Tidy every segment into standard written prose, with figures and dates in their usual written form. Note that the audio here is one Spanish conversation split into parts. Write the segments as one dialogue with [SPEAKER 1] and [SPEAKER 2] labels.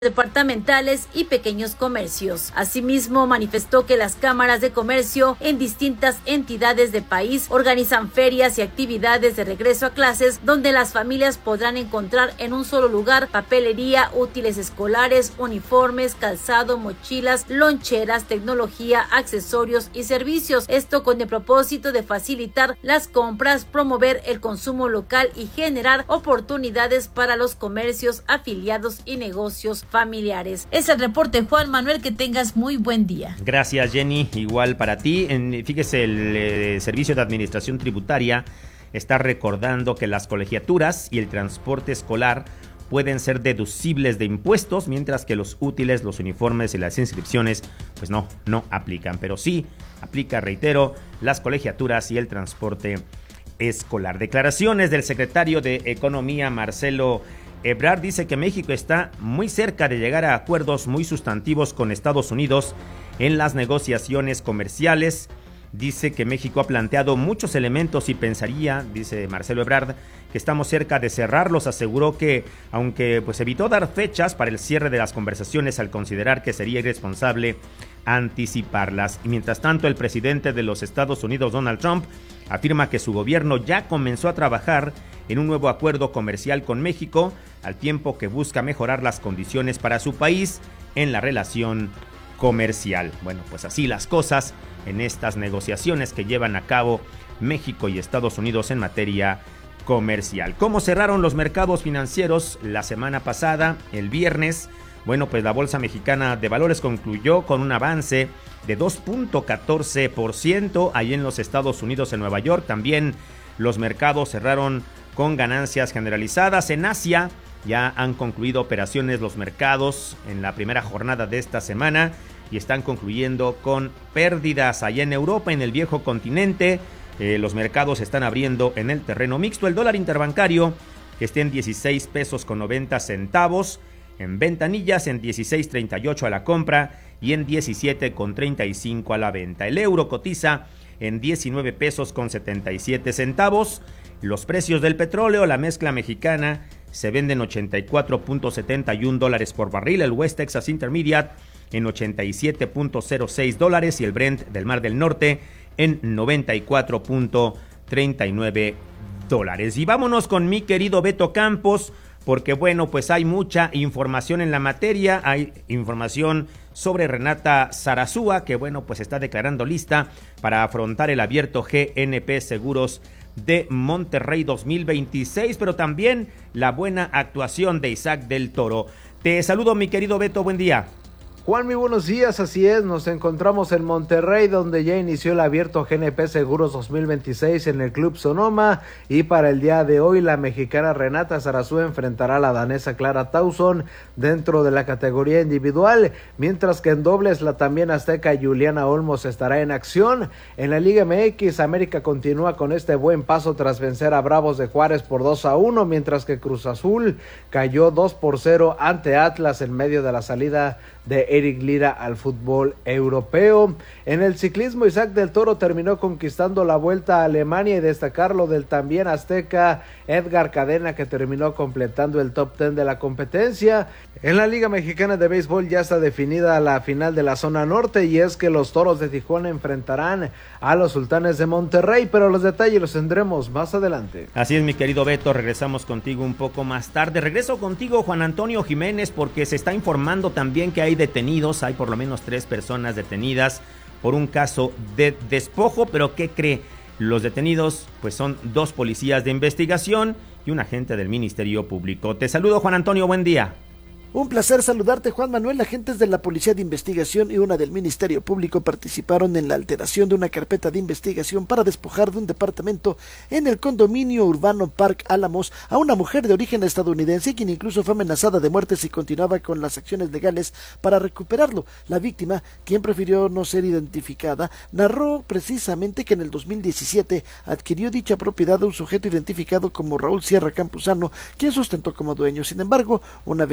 [SPEAKER 1] departamentales y pequeños comercios. Asimismo, manifestó que las cámaras de comercio en distintas entidades del país organizan ferias y actividades de regreso a clases donde las familias podrán encontrar en un solo lugar papelería, útiles escolares, uniformes, calzado, mochilas, loncheras, tecnología, accesorios y servicios. Esto con el propósito de facilitar las compras, promover el consumo local y generar oportunidades para los comercios, afiliados y negocios familiares. Es el reporte, Juan Manuel, que tengas muy buen día.
[SPEAKER 2] Gracias, Jenny, igual para ti. Fíjese, el Servicio de Administración Tributaria está recordando que las colegiaturas y el transporte escolar pueden ser deducibles de impuestos, mientras que los útiles, los uniformes y las inscripciones, pues no aplican, pero sí aplica, reitero, las colegiaturas y el transporte escolar. Declaraciones del secretario de Economía, Marcelo Ebrard, dice que México está muy cerca de llegar a acuerdos muy sustantivos con Estados Unidos en las negociaciones comerciales. Dice que México ha planteado muchos elementos y pensaría, dice Marcelo Ebrard, que estamos cerca de cerrarlos. Aseguró que, aunque pues evitó dar fechas para el cierre de las conversaciones al considerar que sería irresponsable anticiparlas. Y mientras tanto, el presidente de los Estados Unidos, Donald Trump, afirma que su gobierno ya comenzó a trabajar en un nuevo acuerdo comercial con México, al tiempo que busca mejorar las condiciones para su país en la relación comercial. Bueno, pues así las cosas en estas negociaciones que llevan a cabo México y Estados Unidos en materia comercial. ¿Cómo cerraron los mercados financieros la semana pasada, el viernes? Bueno, pues la Bolsa Mexicana de Valores concluyó con un avance de 2.14% ahí en los Estados Unidos, en Nueva York. También los mercados cerraron con ganancias generalizadas. En Asia ya han concluido operaciones los mercados en la primera jornada de esta semana y están concluyendo con pérdidas. Allá en Europa, en el viejo continente, los mercados están abriendo en el terreno mixto. El dólar interbancario está en 16 pesos con 90 centavos. En ventanillas en 16.38 a la compra y en 17.35 a la venta. El euro cotiza en 19 pesos con 77 centavos. Los precios del petróleo, la mezcla mexicana, se vende en 84.71 dólares por barril. El West Texas Intermediate en 87.06 dólares y el Brent del Mar del Norte en 94.39 dólares. Y vámonos con mi querido Beto Campos, porque bueno, pues hay mucha información en la materia. Hay información sobre Renata Zarazúa, que bueno, pues está declarando lista para afrontar el abierto GNP Seguros de Monterrey 2026, pero también la buena actuación de Isaac del Toro. Te saludo, mi querido Beto, buen día.
[SPEAKER 3] Juan, muy buenos días, así es, nos encontramos en Monterrey, donde ya inició el abierto GNP Seguros 2026 en el Club Sonoma, y para el día de hoy la mexicana Renata Zarazúa enfrentará a la danesa Clara Tauson dentro de la categoría individual, mientras que en dobles la también azteca Juliana Olmos estará en acción. En la Liga MX, América continúa con este buen paso tras vencer a Bravos de Juárez por 2-1, mientras que Cruz Azul cayó 2-0 ante Atlas en medio de la salida de Eric Lira al fútbol europeo. En el ciclismo, Isaac del Toro terminó conquistando la Vuelta a Alemania, y destacar lo del también azteca Edgar Cadena, que terminó completando el top 10 de la competencia. En la Liga Mexicana de Béisbol ya está definida la final de la zona norte, y es que los Toros de Tijuana enfrentarán a los Sultanes de Monterrey, pero los detalles los tendremos más adelante.
[SPEAKER 2] Así es, mi querido Beto, regresamos contigo un poco más tarde. Regreso contigo, Juan Antonio Jiménez, porque se está informando también que hay detenidos, hay por lo menos 3 personas detenidas por un caso de despojo, pero ¿qué cree? Los detenidos pues son 2 policías de investigación y un agente del Ministerio Público. Te saludo, Juan Antonio, buen día.
[SPEAKER 4] Un placer saludarte, Juan Manuel. Agentes de la Policía de Investigación y una del Ministerio Público participaron en la alteración de una carpeta de investigación para despojar de un departamento en el condominio urbano Park Álamos a una mujer de origen estadounidense, quien incluso fue amenazada de muerte si continuaba con las acciones legales para recuperarlo. La víctima, quien prefirió no ser identificada, narró precisamente que en el 2017 adquirió dicha propiedad de un sujeto identificado como Raúl Sierra Campuzano, quien sustentó como dueño. Sin embargo, una vez hecha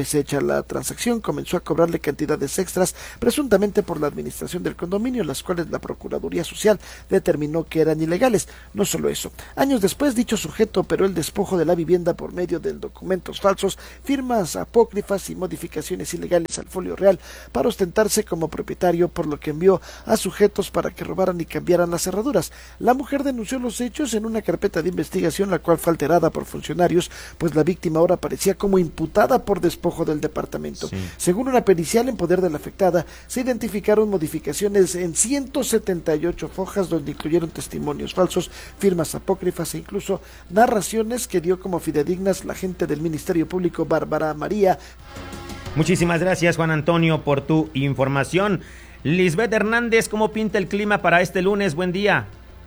[SPEAKER 4] la transacción comenzó a cobrarle cantidades extras, presuntamente por la administración del condominio, las cuales la Procuraduría Social determinó que eran ilegales. No solo eso, años después dicho sujeto operó el despojo de la vivienda por medio de documentos falsos, firmas apócrifas y modificaciones ilegales al folio real para ostentarse como propietario, por lo que envió a sujetos para que robaran y cambiaran las cerraduras. La mujer denunció los hechos en una carpeta de investigación, la cual fue alterada por funcionarios, pues la víctima ahora aparecía como imputada por despojo del departamento. Sí. Según una pericial en poder de la afectada, se identificaron modificaciones en 178 fojas, donde incluyeron testimonios falsos, firmas apócrifas e incluso narraciones que dio como fidedignas la agente del Ministerio Público, Bárbara María.
[SPEAKER 2] Muchísimas gracias, Juan Antonio, por tu información. Lisbeth Hernández, ¿cómo pinta el clima para este lunes? Buen día.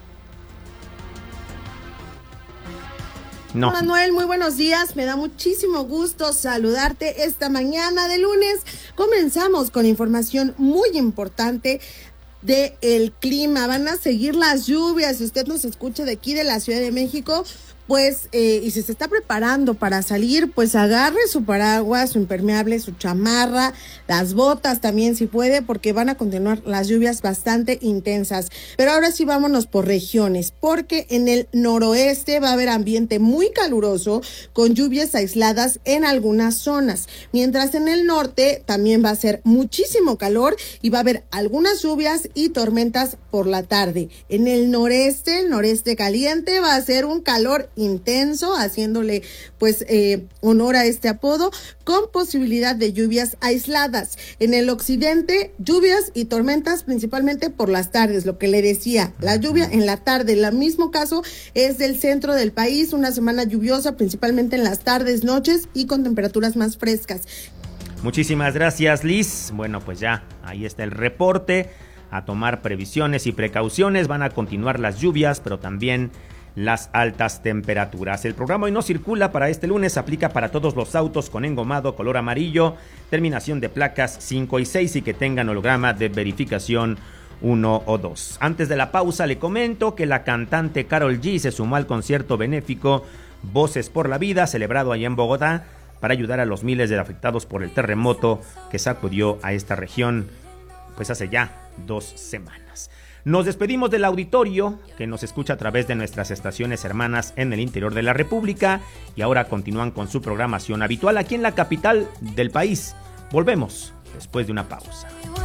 [SPEAKER 5] No. Manuel, muy buenos días, me da muchísimo gusto saludarte esta mañana de lunes. Comenzamos con información muy importante del clima. Van a seguir las lluvias, si usted nos escucha de aquí de la Ciudad de México, pues, y si se está preparando para salir, pues agarre su paraguas, su impermeable, su chamarra, las botas también si puede, porque van a continuar las lluvias bastante intensas. Pero ahora sí vámonos por regiones, porque en el noroeste va a haber ambiente muy caluroso con lluvias aisladas en algunas zonas, mientras en el norte también va a ser muchísimo calor y va a haber algunas lluvias y tormentas por la tarde. En el noreste caliente, va a ser un calor intenso, haciéndole pues honor a este apodo, con posibilidad de lluvias aisladas. En el occidente, lluvias y tormentas principalmente por las tardes, lo que le decía, la lluvia en la tarde. El mismo caso es del centro del país, una semana lluviosa principalmente en las tardes, noches y con temperaturas más frescas.
[SPEAKER 2] Muchísimas gracias, Liz. Bueno, pues ya, ahí está el reporte. A tomar previsiones y precauciones. Van a continuar las lluvias, pero también las altas temperaturas. El programa Hoy No Circula para este lunes aplica para todos los autos con engomado color amarillo, terminación de placas 5 y 6 y que tengan holograma de verificación 1 o 2. Antes de la pausa le comento que la cantante Karol G se sumó al concierto benéfico Voces por la Vida, celebrado allá en Bogotá, para ayudar a los miles de afectados por el terremoto que sacudió a esta región pues hace ya 2 semanas. Nos despedimos del auditorio que nos escucha a través de nuestras estaciones hermanas en el interior de la República y ahora continúan con su programación habitual aquí en la capital del país. Volvemos después de una pausa.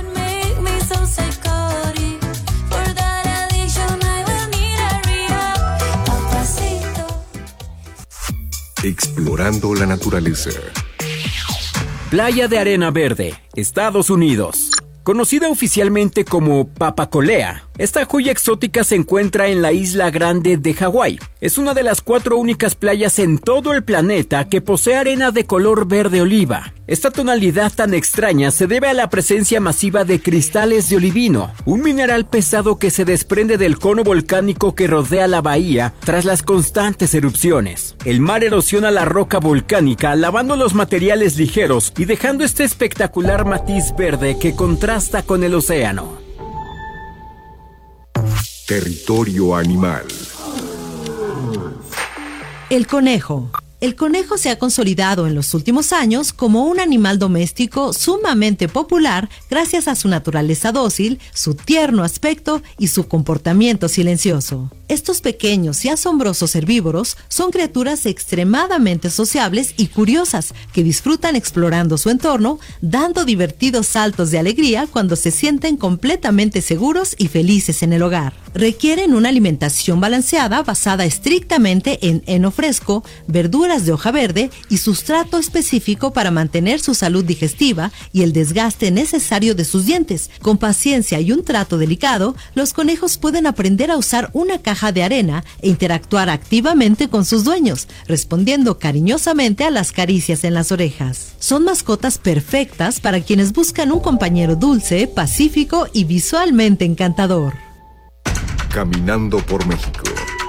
[SPEAKER 6] Explorando la naturaleza.
[SPEAKER 7] Playa de Arena Verde, Estados Unidos. Conocida oficialmente como Papacolea, esta joya exótica se encuentra en la Isla Grande de Hawái. Es una de las 4 únicas playas en todo el planeta que posee arena de color verde oliva. Esta tonalidad tan extraña se debe a la presencia masiva de cristales de olivino, un mineral pesado que se desprende del cono volcánico que rodea la bahía tras las constantes erupciones. El mar erosiona la roca volcánica, lavando los materiales ligeros y dejando este espectacular matiz verde que contrasta con el océano.
[SPEAKER 6] Territorio animal.
[SPEAKER 8] El conejo. El conejo se ha consolidado en los últimos años como un animal doméstico sumamente popular gracias a su naturaleza dócil, su tierno aspecto y su comportamiento silencioso. Estos pequeños y asombrosos herbívoros son criaturas extremadamente sociables y curiosas que disfrutan explorando su entorno, dando divertidos saltos de alegría cuando se sienten completamente seguros y felices en el hogar. Requieren una alimentación balanceada basada estrictamente en heno fresco, verduras de hoja verde y sustrato específico para mantener su salud digestiva y el desgaste necesario de sus dientes. Con paciencia y un trato delicado, los conejos pueden aprender a usar una caja de arena e interactuar activamente con sus dueños, respondiendo cariñosamente a las caricias en las orejas. Son mascotas perfectas para quienes buscan un compañero dulce, pacífico y visualmente encantador.
[SPEAKER 6] Caminando por México.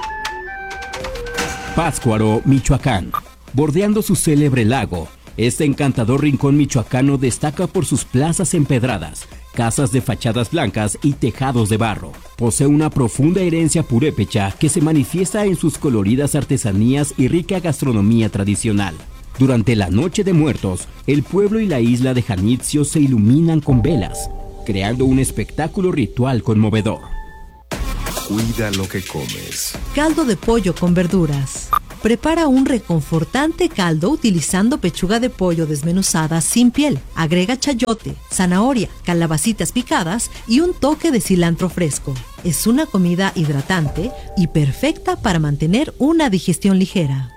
[SPEAKER 7] Pátzcuaro, Michoacán. Bordeando su célebre lago, este encantador rincón michoacano destaca por sus plazas empedradas, casas de fachadas blancas y tejados de barro. Posee una profunda herencia purépecha que se manifiesta en sus coloridas artesanías y rica gastronomía tradicional. Durante la Noche de Muertos, el pueblo y la isla de Janitzio se iluminan con velas, creando un espectáculo ritual conmovedor.
[SPEAKER 6] Cuida lo que comes.
[SPEAKER 8] Caldo de pollo con verduras. Prepara un reconfortante caldo utilizando pechuga de pollo desmenuzada sin piel. Agrega chayote, zanahoria, calabacitas picadas y un toque de cilantro fresco. Es una comida hidratante y perfecta para mantener una digestión ligera.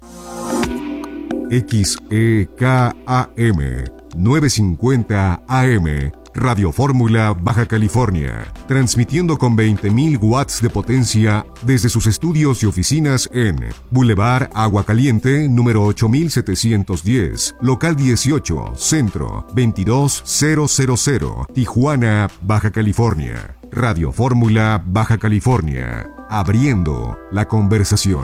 [SPEAKER 6] XEKAM 950 AM Radio Fórmula, Baja California, transmitiendo con 20.000 watts de potencia desde sus estudios y oficinas en Boulevard Agua Caliente, número 8710, local 18, centro 22000, Tijuana, Baja California. Radio Fórmula, Baja California, abriendo la conversación.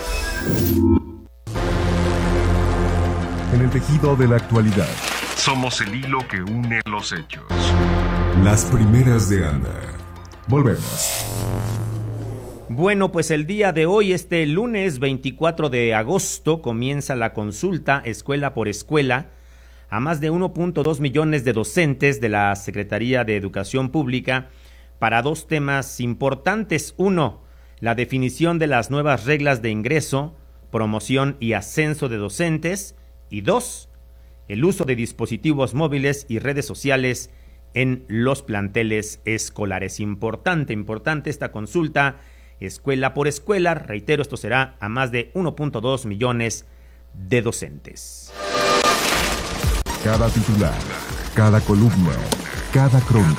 [SPEAKER 6] En el tejido de la actualidad. Somos el hilo que une los hechos. Las primeras de Ana. Volvemos.
[SPEAKER 2] Bueno, pues el día de hoy, este lunes 24 de agosto, comienza la consulta escuela por escuela a más de 1.2 millones de docentes de la Secretaría de Educación Pública para dos temas importantes. Uno, la definición de las nuevas reglas de ingreso, promoción y ascenso de docentes. Y dos, el uso de dispositivos móviles y redes sociales en los planteles escolares. Importante esta consulta, escuela por escuela. Reitero, esto será a más de 1.2 millones de docentes.
[SPEAKER 6] Cada titular, cada columna, cada crónica.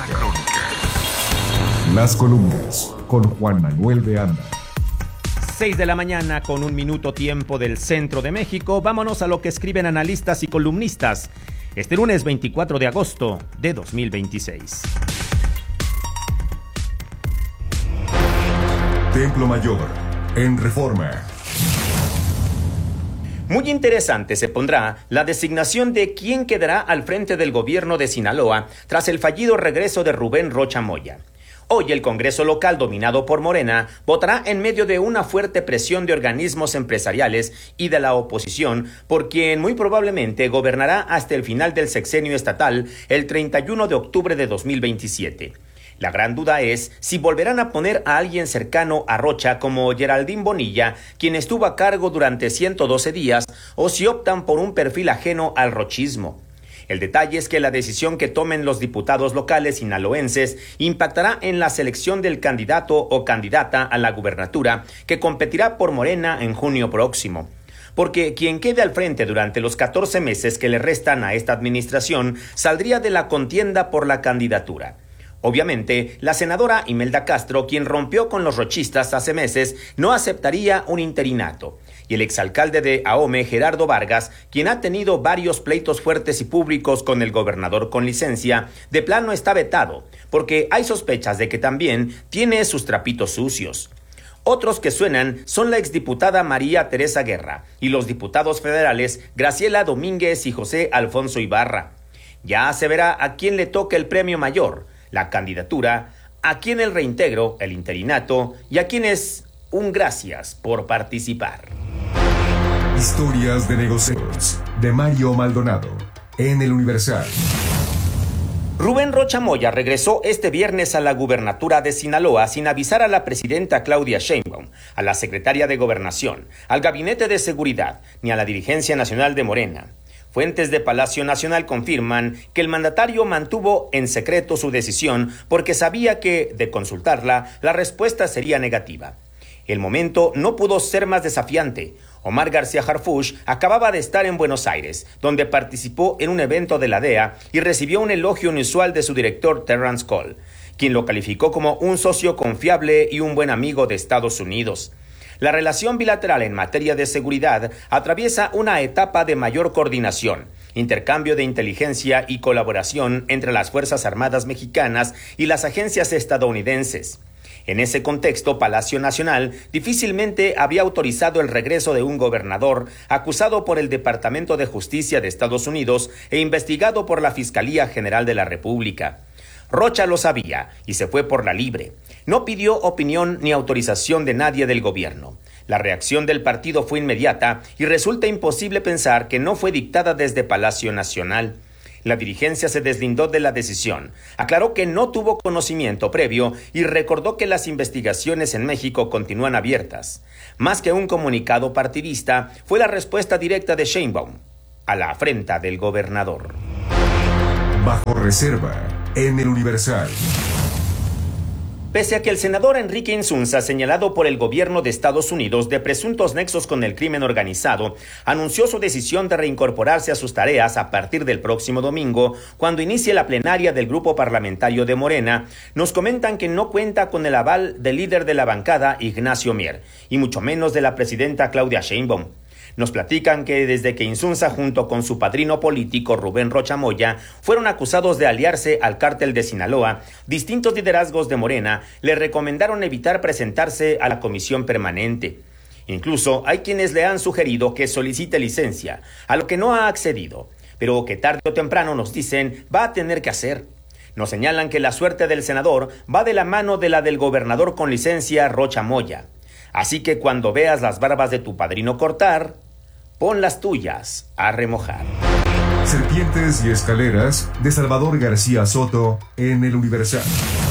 [SPEAKER 6] Las columnas con Juan Manuel de Anda.
[SPEAKER 2] 6 de la mañana con 1 minuto tiempo del centro de México. Vámonos a lo que escriben analistas y columnistas este lunes 24 de agosto de 2026.
[SPEAKER 6] Templo Mayor, en Reforma.
[SPEAKER 2] Muy interesante se pondrá la designación de quién quedará al frente del gobierno de Sinaloa tras el fallido regreso de Rubén Rocha Moya. Hoy el Congreso local, dominado por Morena, votará en medio de una fuerte presión de organismos empresariales y de la oposición, por quien muy probablemente gobernará hasta el final del sexenio estatal, el 31 de octubre de 2027. La gran duda es si volverán a poner a alguien cercano a Rocha como Geraldine Bonilla, quien estuvo a cargo durante 112 días, o si optan por un perfil ajeno al rochismo. El detalle es que la decisión que tomen los diputados locales sinaloenses impactará en la selección del candidato o candidata a la gubernatura que competirá por Morena en junio próximo. Porque quien quede al frente durante los 14 meses que le restan a esta administración saldría de la contienda por la candidatura. Obviamente, la senadora Imelda Castro, quien rompió con los rochistas hace meses, no aceptaría un interinato. Y el exalcalde de Ahome, Gerardo Vargas, quien ha tenido varios pleitos fuertes y públicos con el gobernador con licencia, de plano está vetado, porque hay sospechas de que también tiene sus trapitos sucios. Otros que suenan son la exdiputada María Teresa Guerra y los diputados federales Graciela Domínguez y José Alfonso Ibarra. Ya se verá a quién le toca el premio mayor, la candidatura, a quién el reintegro, el interinato, y a quién es un gracias por participar.
[SPEAKER 6] Historias de negocios, de Mario Maldonado, en El Universal.
[SPEAKER 2] Rubén Rocha Moya regresó este viernes a la gubernatura de Sinaloa sin avisar a la presidenta Claudia Sheinbaum, a la secretaria de Gobernación, al Gabinete de Seguridad, ni a la dirigencia nacional de Morena. Fuentes de Palacio Nacional confirman que el mandatario mantuvo en secreto su decisión porque sabía que, de consultarla, la respuesta sería negativa. El momento no pudo ser más desafiante. Omar García Harfuch acababa de estar en Buenos Aires, donde participó en un evento de la DEA y recibió un elogio inusual de su director Terrence Cole, quien lo calificó como un socio confiable y un buen amigo de Estados Unidos. La relación bilateral en materia de seguridad atraviesa una etapa de mayor coordinación, intercambio de inteligencia y colaboración entre las Fuerzas Armadas mexicanas y las agencias estadounidenses. En ese contexto, Palacio Nacional difícilmente había autorizado el regreso de un gobernador acusado por el Departamento de Justicia de Estados Unidos e investigado por la Fiscalía General de la República. Rocha lo sabía y se fue por la libre. No pidió opinión ni autorización de nadie del gobierno. La reacción del partido fue inmediata y resulta imposible pensar que no fue dictada desde Palacio Nacional. La dirigencia se deslindó de la decisión, aclaró que no tuvo conocimiento previo y recordó que las investigaciones en México continúan abiertas. Más que un comunicado partidista, fue la respuesta directa de Sheinbaum a la afrenta del gobernador.
[SPEAKER 6] Bajo reserva, en el Universal.
[SPEAKER 2] Pese a que el senador Enrique Insunza, señalado por el gobierno de Estados Unidos de presuntos nexos con el crimen organizado, anunció su decisión de reincorporarse a sus tareas a partir del próximo domingo, cuando inicie la plenaria del grupo parlamentario de Morena, nos comentan que no cuenta con el aval del líder de la bancada, Ignacio Mier, y mucho menos de la presidenta Claudia Sheinbaum. Nos platican que desde que Insunza junto con su padrino político Rubén Rocha Moya fueron acusados de aliarse al cártel de Sinaloa, distintos liderazgos de Morena le recomendaron evitar presentarse a la comisión permanente. Incluso hay quienes le han sugerido que solicite licencia, a lo que no ha accedido, pero que tarde o temprano, nos dicen, va a tener que hacer. Nos señalan que la suerte del senador va de la mano de la del gobernador con licencia Rocha Moya. Así que cuando veas las barbas de tu padrino cortar, pon las tuyas a remojar.
[SPEAKER 6] Serpientes y escaleras de Salvador García Soto en el Universal.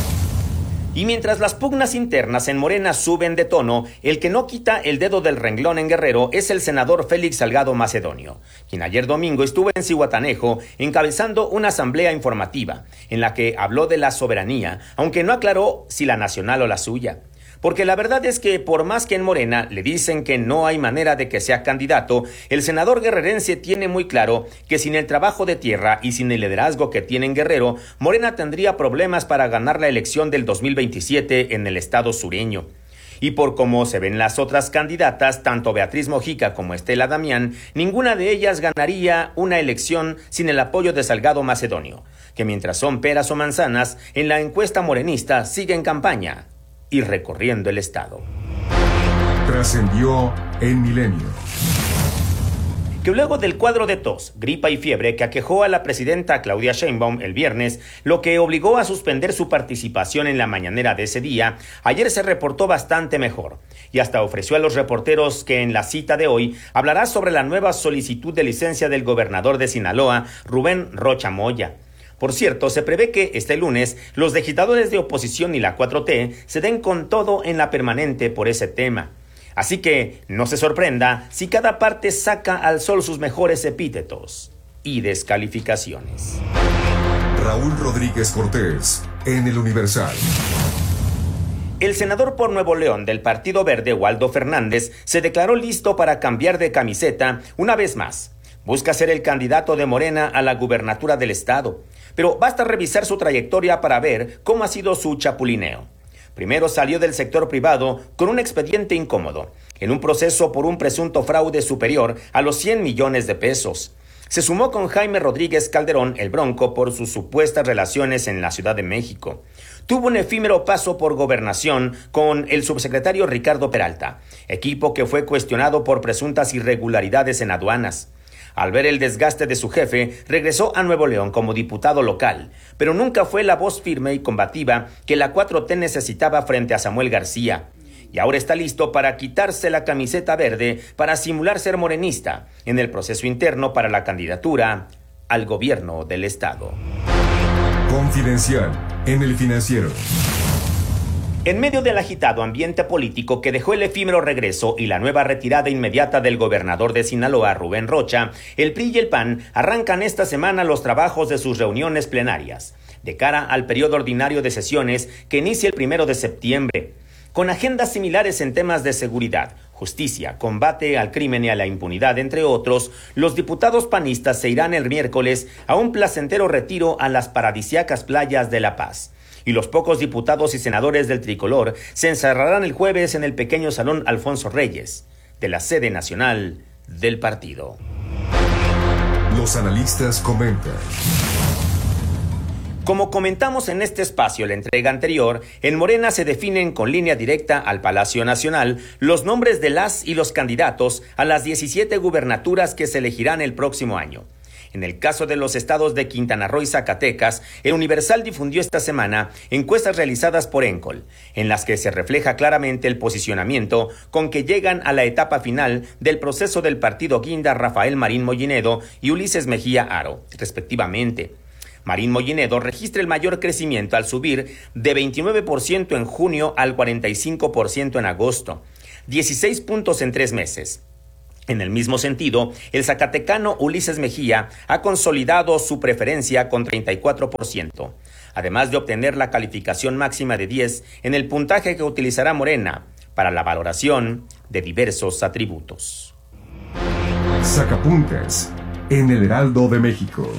[SPEAKER 2] Y mientras las pugnas internas en Morena suben de tono, el que no quita el dedo del renglón en Guerrero es el senador Félix Salgado Macedonio, quien ayer domingo estuvo en Zihuatanejo encabezando una asamblea informativa en la que habló de la soberanía, aunque no aclaró si la nacional o la suya. Porque la verdad es que por más que en Morena le dicen que no hay manera de que sea candidato, el senador guerrerense tiene muy claro que sin el trabajo de tierra y sin el liderazgo que tiene en Guerrero, Morena tendría problemas para ganar la elección del 2027 en el estado sureño. Y por cómo se ven las otras candidatas, tanto Beatriz Mojica como Estela Damián, ninguna de ellas ganaría una elección sin el apoyo de Salgado Macedonio, que mientras son peras o manzanas, en la encuesta morenista sigue en campaña y recorriendo el estado.
[SPEAKER 6] Trascendió en Milenio.
[SPEAKER 2] Que luego del cuadro de tos, gripa y fiebre que aquejó a la presidenta Claudia Sheinbaum el viernes, lo que obligó a suspender su participación en la mañanera de ese día, ayer se reportó bastante mejor y hasta ofreció a los reporteros que en la cita de hoy hablará sobre la nueva solicitud de licencia del gobernador de Sinaloa, Rubén Rocha Moya. Por cierto, se prevé que este lunes los legisladores de oposición y la 4T se den con todo en la permanente por ese tema. Así que no se sorprenda si cada parte saca al sol sus mejores epítetos y descalificaciones.
[SPEAKER 6] Raúl Rodríguez Cortés, en el Universal.
[SPEAKER 2] El senador por Nuevo León del Partido Verde, Waldo Fernández, se declaró listo para cambiar de camiseta una vez más. Busca ser el candidato de Morena a la gubernatura del estado, pero basta revisar su trayectoria para ver cómo ha sido su chapulineo. Primero salió del sector privado con un expediente incómodo, en un proceso por un presunto fraude superior a los 100 millones de pesos. Se sumó con Jaime Rodríguez Calderón, el Bronco, por sus supuestas relaciones en la Ciudad de México. Tuvo un efímero paso por gobernación con el subsecretario Ricardo Peralta, equipo que fue cuestionado por presuntas irregularidades en aduanas. Al ver el desgaste de su jefe, regresó a Nuevo León como diputado local, pero nunca fue la voz firme y combativa que la 4T necesitaba frente a Samuel García. Y ahora está listo para quitarse la camiseta verde para simular ser morenista en el proceso interno para la candidatura al gobierno del estado.
[SPEAKER 6] Confidencial en El Financiero.
[SPEAKER 2] En medio del agitado ambiente político que dejó el efímero regreso y la nueva retirada inmediata del gobernador de Sinaloa, Rubén Rocha, el PRI y el PAN arrancan esta semana los trabajos de sus reuniones plenarias, de cara al periodo ordinario de sesiones que inicia el 1 de septiembre. Con agendas similares en temas de seguridad, justicia, combate al crimen y a la impunidad, entre otros, los diputados panistas se irán el miércoles a un placentero retiro a las paradisíacas playas de La Paz. Y los pocos diputados y senadores del tricolor se encerrarán el jueves en el pequeño Salón Alfonso Reyes, de la sede nacional del partido.
[SPEAKER 6] Los analistas comentan.
[SPEAKER 2] Como comentamos en este espacio la entrega anterior, en Morena se definen con línea directa al Palacio Nacional los nombres de las y los candidatos a las 17 gubernaturas que se elegirán el próximo año. En el caso de los estados de Quintana Roo y Zacatecas, el Universal difundió esta semana encuestas realizadas por Encol, en las que se refleja claramente el posicionamiento con que llegan a la etapa final del proceso del partido guinda Rafael Marín Mollinedo y Ulises Mejía Aro, respectivamente. Marín Mollinedo registra el mayor crecimiento al subir de 29% en junio al 45% en agosto, 16 puntos en 3 meses. En el mismo sentido, el zacatecano Ulises Mejía ha consolidado su preferencia con 34%, además de obtener la calificación máxima de 10 en el puntaje que utilizará Morena para la valoración de diversos atributos.
[SPEAKER 6] Sacapuntas en el Heraldo de México.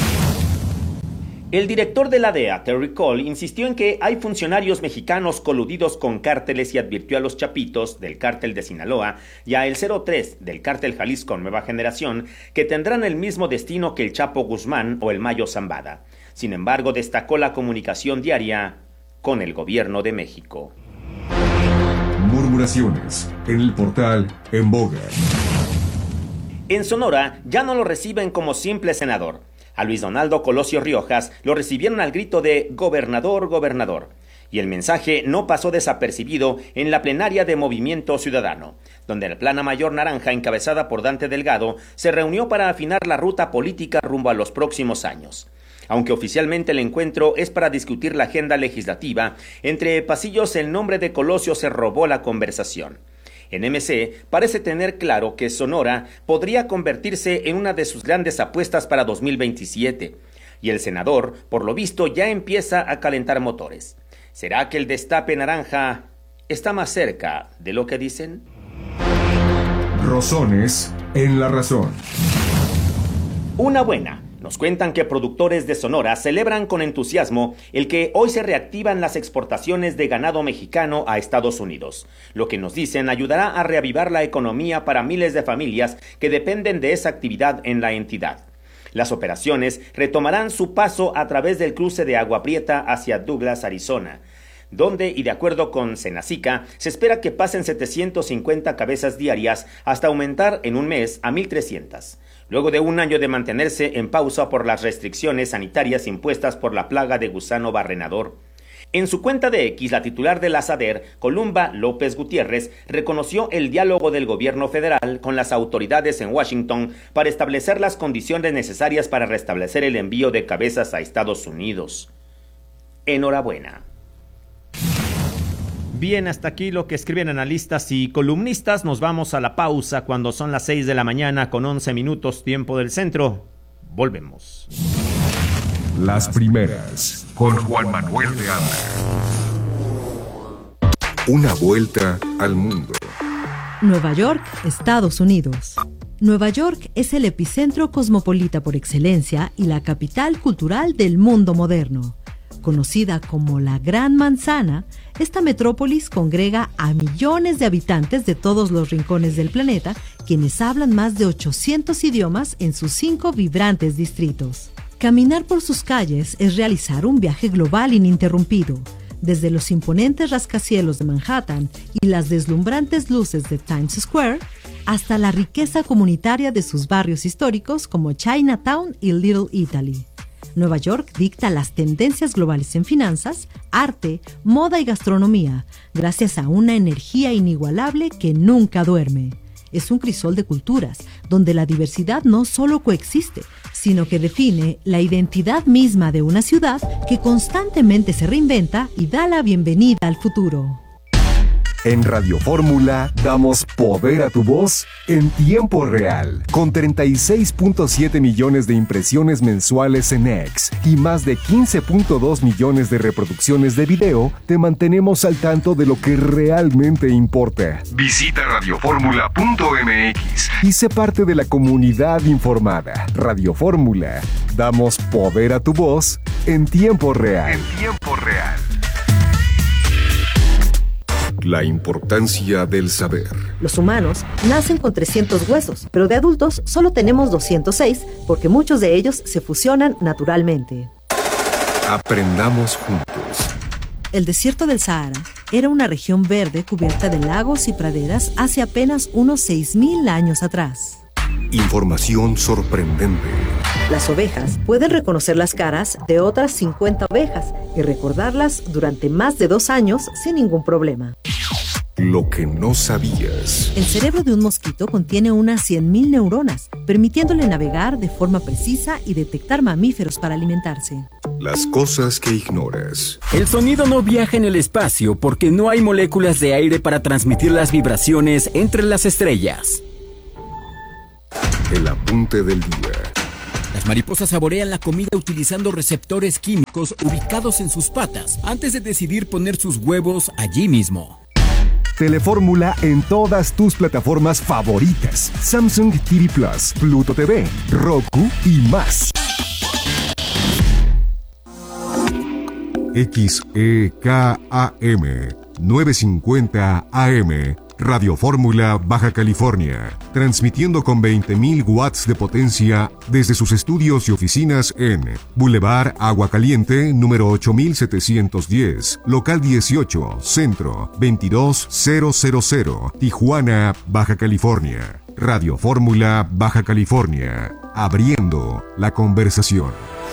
[SPEAKER 2] El director de la DEA, Terry Cole, insistió en que hay funcionarios mexicanos coludidos con cárteles y advirtió a los Chapitos del cártel de Sinaloa y a el 03 del cártel Jalisco Nueva Generación que tendrán el mismo destino que el Chapo Guzmán o el Mayo Zambada. Sin embargo, destacó la comunicación diaria con el gobierno de México.
[SPEAKER 6] Murmuraciones en el portal En Boga.
[SPEAKER 2] En Sonora ya no lo reciben como simple senador. A Luis Donaldo Colosio Riojas lo recibieron al grito de gobernador, gobernador. Y el mensaje no pasó desapercibido en la plenaria de Movimiento Ciudadano, donde la plana mayor naranja encabezada por Dante Delgado se reunió para afinar la ruta política rumbo a los próximos años. Aunque oficialmente el encuentro es para discutir la agenda legislativa, entre pasillos el nombre de Colosio se robó la conversación. En MC parece tener claro que Sonora podría convertirse en una de sus grandes apuestas para 2027, y el senador, por lo visto, ya empieza a calentar motores. ¿Será que el destape naranja está más cerca de lo que dicen?
[SPEAKER 6] Rosones en la razón.
[SPEAKER 2] Una buena. Nos cuentan que productores de Sonora celebran con entusiasmo el que hoy se reactivan las exportaciones de ganado mexicano a Estados Unidos. Lo que nos dicen ayudará a reavivar la economía para miles de familias que dependen de esa actividad en la entidad. Las operaciones retomarán su paso a través del cruce de Agua Prieta hacia Douglas, Arizona, donde, y de acuerdo con Senacica, se espera que pasen 750 cabezas diarias hasta aumentar en un mes a 1,300. Luego de un año de mantenerse en pausa por las restricciones sanitarias impuestas por la plaga de gusano barrenador. En su cuenta de X, la titular de la SADER, Columba López Gutiérrez, reconoció el diálogo del gobierno federal con las autoridades en Washington para establecer las condiciones necesarias para restablecer el envío de cabezas a Estados Unidos. Enhorabuena. Bien, hasta aquí lo que escriben analistas y columnistas. Nos vamos a la pausa cuando son las 6 de la mañana con 11 minutos tiempo del centro. Volvemos.
[SPEAKER 6] Las primeras con Juan Manuel de Anda. Una vuelta al mundo.
[SPEAKER 8] Nueva York, Estados Unidos. Nueva York es el epicentro cosmopolita por excelencia y la capital cultural del mundo moderno. Conocida como la Gran Manzana, esta metrópolis congrega a millones de habitantes de todos los rincones del planeta, quienes hablan más de 800 idiomas en sus 5 vibrantes distritos. Caminar por sus calles es realizar un viaje global ininterrumpido, desde los imponentes rascacielos de Manhattan y las deslumbrantes luces de Times Square, hasta la riqueza comunitaria de sus barrios históricos como Chinatown y Little Italy. Nueva York dicta las tendencias globales en finanzas, arte, moda y gastronomía, gracias a una energía inigualable que nunca duerme. Es un crisol de culturas, donde la diversidad no solo coexiste, sino que define la identidad misma de una ciudad que constantemente se reinventa y da la bienvenida al futuro.
[SPEAKER 6] En Radio Fórmula damos poder a tu voz en tiempo real, con 36.7 millones de impresiones mensuales en X y más de 15.2 millones de reproducciones de video. Te mantenemos al tanto de lo que realmente importa. Visita radioformula.mx y sé parte de la comunidad informada. Radio Fórmula, damos poder a tu voz en tiempo real. En tiempo real. La importancia del saber.
[SPEAKER 8] Los humanos nacen con 300 huesos, pero de adultos solo tenemos 206 porque muchos de ellos se fusionan naturalmente.
[SPEAKER 6] Aprendamos juntos.
[SPEAKER 8] El desierto del Sahara era una región verde cubierta de lagos y praderas hace apenas unos 6.000 años atrás.
[SPEAKER 6] Información sorprendente.
[SPEAKER 8] Las ovejas pueden reconocer las caras de otras 50 ovejas y recordarlas durante más de 2 años sin ningún problema.
[SPEAKER 6] Lo que no sabías.
[SPEAKER 8] El cerebro de un mosquito contiene unas 100.000 neuronas, permitiéndole navegar de forma precisa y detectar mamíferos para alimentarse.
[SPEAKER 6] Las cosas que ignoras.
[SPEAKER 7] El sonido no viaja en el espacio porque no hay moléculas de aire para transmitir las vibraciones entre las estrellas.
[SPEAKER 6] El apunte del día.
[SPEAKER 7] Las mariposas saborean la comida utilizando receptores químicos ubicados en sus patas antes de decidir poner sus huevos allí mismo.
[SPEAKER 6] Telefórmula en todas tus plataformas favoritas. Samsung TV Plus, Pluto TV, Roku y más. XEKAM 950 AM Radio Fórmula Baja California, transmitiendo con 20.000 watts de potencia desde sus estudios y oficinas en Boulevard Agua Caliente, número 8710, local 18, centro 22000, Tijuana, Baja California. Radio Fórmula Baja California, abriendo la conversación.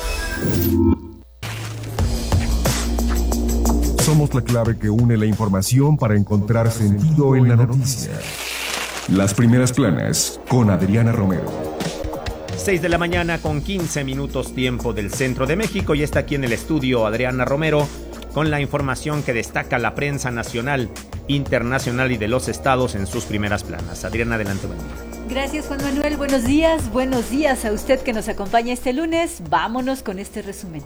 [SPEAKER 6] Somos la clave que une la información para encontrar sentido en la noticia. Las primeras planas con Adriana Romero.
[SPEAKER 2] 6 de la mañana con 15 minutos tiempo del centro de México y está aquí en el estudio Adriana Romero con la información que destaca la prensa nacional, internacional y de los estados en sus primeras planas. Adriana, adelante, buen día.
[SPEAKER 9] Gracias, Juan Manuel. Buenos días a usted que nos acompaña este lunes. Vámonos con este resumen.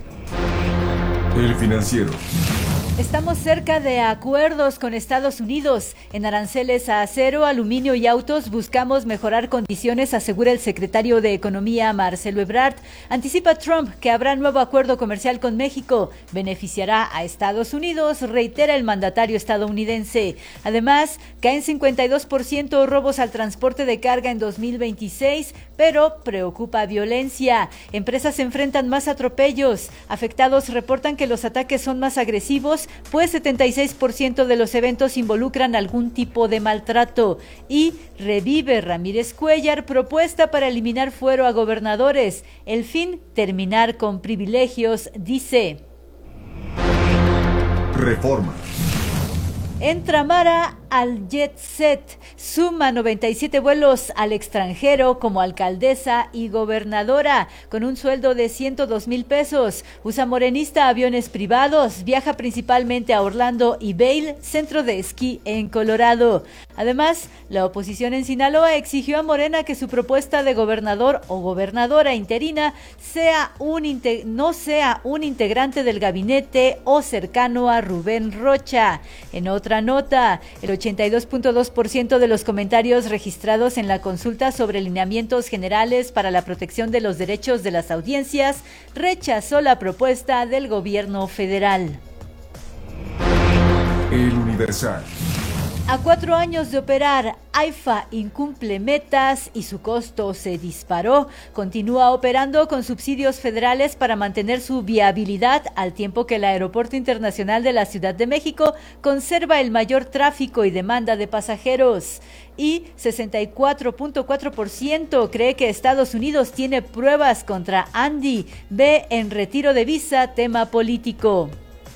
[SPEAKER 6] El Financiero.
[SPEAKER 9] Estamos cerca de acuerdos con Estados Unidos. En aranceles a acero, aluminio y autos buscamos mejorar condiciones, asegura el secretario de Economía Marcelo Ebrard. Anticipa Trump que habrá nuevo acuerdo comercial con México. Beneficiará a Estados Unidos, reitera el mandatario estadounidense. Además, caen 52% robos al transporte de carga en 2026, pero preocupa violencia. Empresas se enfrentan más atropellos. Afectados reportan que los ataques son más agresivos, pues 76% de los eventos involucran algún tipo de maltrato. Y revive Ramírez Cuéllar propuesta para eliminar fuero a gobernadores. El fin, terminar con privilegios, dice.
[SPEAKER 6] Reforma.
[SPEAKER 9] Entra Mara al Jet Set, suma 97 vuelos al extranjero como alcaldesa y gobernadora, con un sueldo de 102,000 pesos. Usa morenista aviones privados, viaja principalmente a Orlando y Vail, centro de esquí en Colorado. Además, la oposición en Sinaloa exigió a Morena que su propuesta de gobernador o gobernadora interina no sea un integrante del gabinete o cercano a Rubén Rocha. En otra nota, el 82.2% de los comentarios registrados en la consulta sobre lineamientos generales para la protección de los derechos de las audiencias rechazó la propuesta del gobierno federal.
[SPEAKER 6] El Universal.
[SPEAKER 9] A 4 años de operar, AIFA incumple metas y su costo se disparó. Continúa operando con subsidios federales para mantener su viabilidad, al tiempo que el Aeropuerto Internacional de la Ciudad de México conserva el mayor tráfico y demanda de pasajeros. Y 64.4% cree que Estados Unidos tiene pruebas contra Andy. Ve en retiro de visa tema político.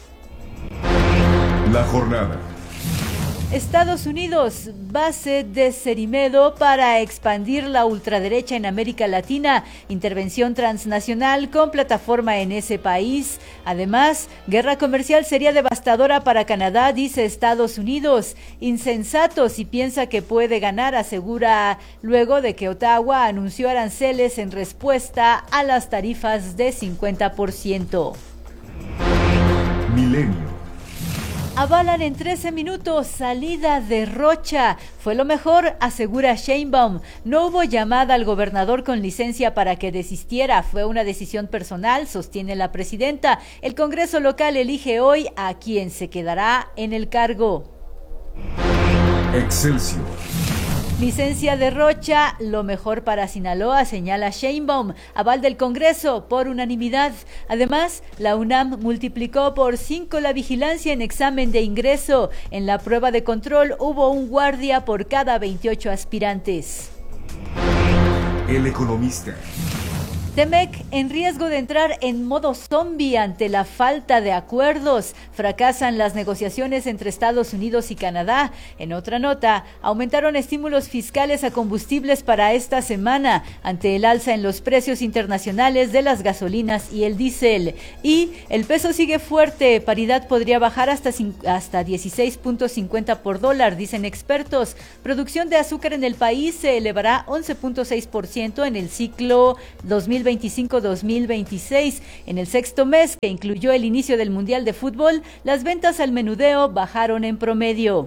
[SPEAKER 6] La jornada.
[SPEAKER 9] Estados Unidos, base de Cerimedo para expandir la ultraderecha en América Latina, intervención transnacional con plataforma en ese país. Además, guerra comercial sería devastadora para Canadá, dice Estados Unidos. Insensato si piensa que puede ganar, asegura luego de que Ottawa anunció aranceles en respuesta a las tarifas de 50%.
[SPEAKER 6] Milenio.
[SPEAKER 9] Avalan en 13 minutos salida de Rocha. Fue lo mejor, asegura Sheinbaum. No hubo llamada al gobernador con licencia para que desistiera. Fue una decisión personal, sostiene la presidenta. El Congreso local elige hoy a quien se quedará en el cargo.
[SPEAKER 6] Excelsior.
[SPEAKER 9] Licencia de Rocha, lo mejor para Sinaloa, señala Sheinbaum. Aval del Congreso por unanimidad. Además, la UNAM multiplicó por 5 la vigilancia en examen de ingreso. En la prueba de control hubo un guardia por cada 28 aspirantes.
[SPEAKER 6] El Economista.
[SPEAKER 9] Temec en riesgo de entrar en modo zombie ante la falta de acuerdos. Fracasan las negociaciones entre Estados Unidos y Canadá. En otra nota, aumentaron estímulos fiscales a combustibles para esta semana ante el alza en los precios internacionales de las gasolinas y el diésel. Y el peso sigue fuerte, paridad podría bajar hasta 16.50 por dólar, dicen expertos. Producción de azúcar en el país se elevará 11.6% en el ciclo 2025-2026. En el sexto mes, que incluyó el inicio del Mundial de Fútbol, las ventas al menudeo bajaron en promedio.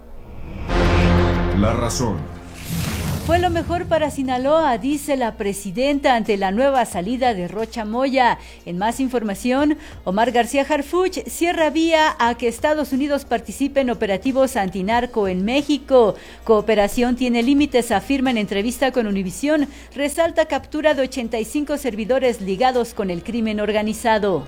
[SPEAKER 6] La razón.
[SPEAKER 9] Fue lo mejor para Sinaloa, dice la presidenta ante la nueva salida de Rocha Moya. En más información, Omar García Harfuch cierra vía a que Estados Unidos participe en operativos antinarco en México. Cooperación tiene límites, afirma en entrevista con Univisión. Resalta captura de 85 servidores ligados con el crimen organizado.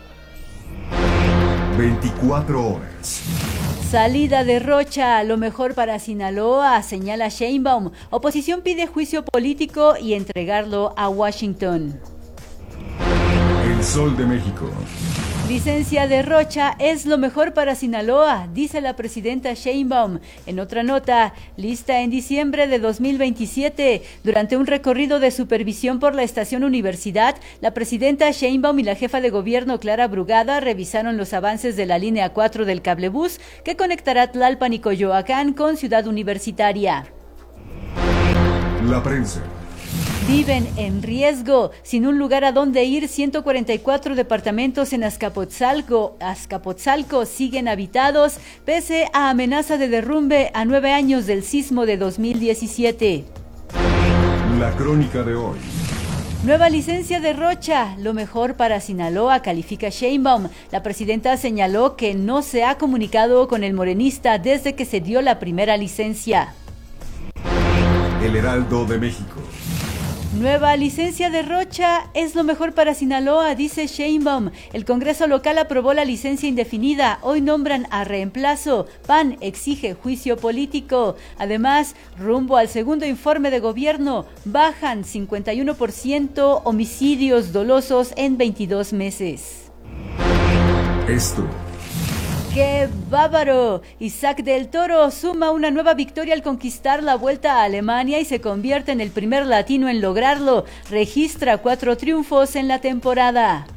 [SPEAKER 6] 24 horas.
[SPEAKER 9] Salida de Rocha, lo mejor para Sinaloa, señala Sheinbaum. Oposición pide juicio político y entregarlo a Washington.
[SPEAKER 6] El Sol de México.
[SPEAKER 9] Licencia de Rocha es lo mejor para Sinaloa, dice la presidenta Sheinbaum. En otra nota, lista en diciembre de 2027. Durante un recorrido de supervisión por la estación Universidad, la presidenta Sheinbaum y la jefa de gobierno Clara Brugada revisaron los avances de la línea 4 del cablebús que conectará Tlalpan y Coyoacán con Ciudad Universitaria.
[SPEAKER 6] La prensa.
[SPEAKER 9] Viven en riesgo, sin un lugar a donde ir. 144 departamentos en Azcapotzalco siguen habitados, pese a amenaza de derrumbe a 9 años del sismo de 2017.
[SPEAKER 6] La crónica de hoy.
[SPEAKER 9] Nueva licencia de Rocha, lo mejor para Sinaloa, califica Sheinbaum. La presidenta señaló que no se ha comunicado con el morenista desde que se dio la primera licencia.
[SPEAKER 6] El Heraldo de México.
[SPEAKER 9] Nueva licencia de Rocha es lo mejor para Sinaloa, dice Sheinbaum. El Congreso local aprobó la licencia indefinida. Hoy nombran a reemplazo. PAN exige juicio político. Además, rumbo al segundo informe de gobierno, bajan 51% homicidios dolosos en 22 meses.
[SPEAKER 6] Esto.
[SPEAKER 9] ¡Qué bárbaro! Isaac del Toro suma una nueva victoria al conquistar la Vuelta a Alemania y se convierte en el primer latino en lograrlo. Registra 4 triunfos en la temporada.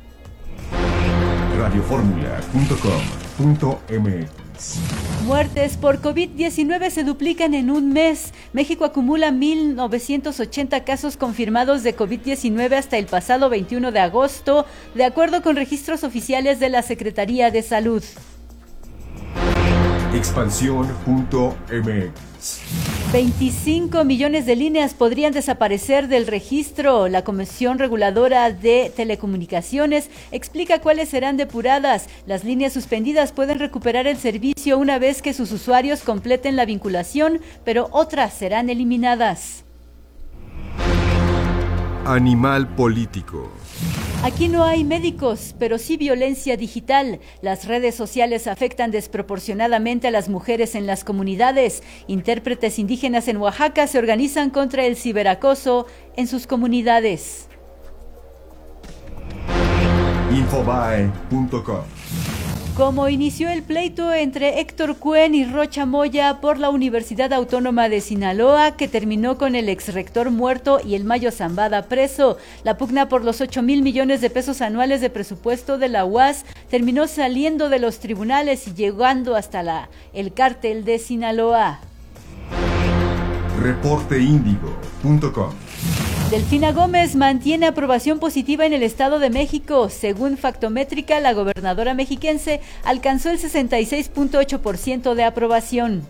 [SPEAKER 6] Radioformula.com.mx.
[SPEAKER 9] Muertes por COVID-19 se duplican en un mes. México acumula 1,980 casos confirmados de COVID-19 hasta el pasado 21 de agosto, de acuerdo con registros oficiales de la Secretaría de Salud.
[SPEAKER 6] Expansión.mx.
[SPEAKER 9] 25 millones de líneas podrían desaparecer del registro. La Comisión Reguladora de Telecomunicaciones explica cuáles serán depuradas. Las líneas suspendidas pueden recuperar el servicio una vez que sus usuarios completen la vinculación, pero otras serán eliminadas.
[SPEAKER 6] Animal político.
[SPEAKER 9] Aquí no hay médicos, pero sí violencia digital. Las redes sociales afectan desproporcionadamente a las mujeres en las comunidades. Intérpretes indígenas en Oaxaca se organizan contra el ciberacoso en sus comunidades.
[SPEAKER 6] Infobae.com.
[SPEAKER 9] Como inició el pleito entre Héctor Cuen y Rocha Moya por la Universidad Autónoma de Sinaloa, que terminó con el exrector muerto y el Mayo Zambada preso. La pugna por los 8,000 millones de pesos anuales de presupuesto de la UAS terminó saliendo de los tribunales y llegando hasta el cártel de Sinaloa.
[SPEAKER 6] Reporteindigo.com.
[SPEAKER 9] Delfina Gómez mantiene aprobación positiva en el Estado de México. Según Factométrica, la gobernadora mexiquense alcanzó el 66.8% de aprobación.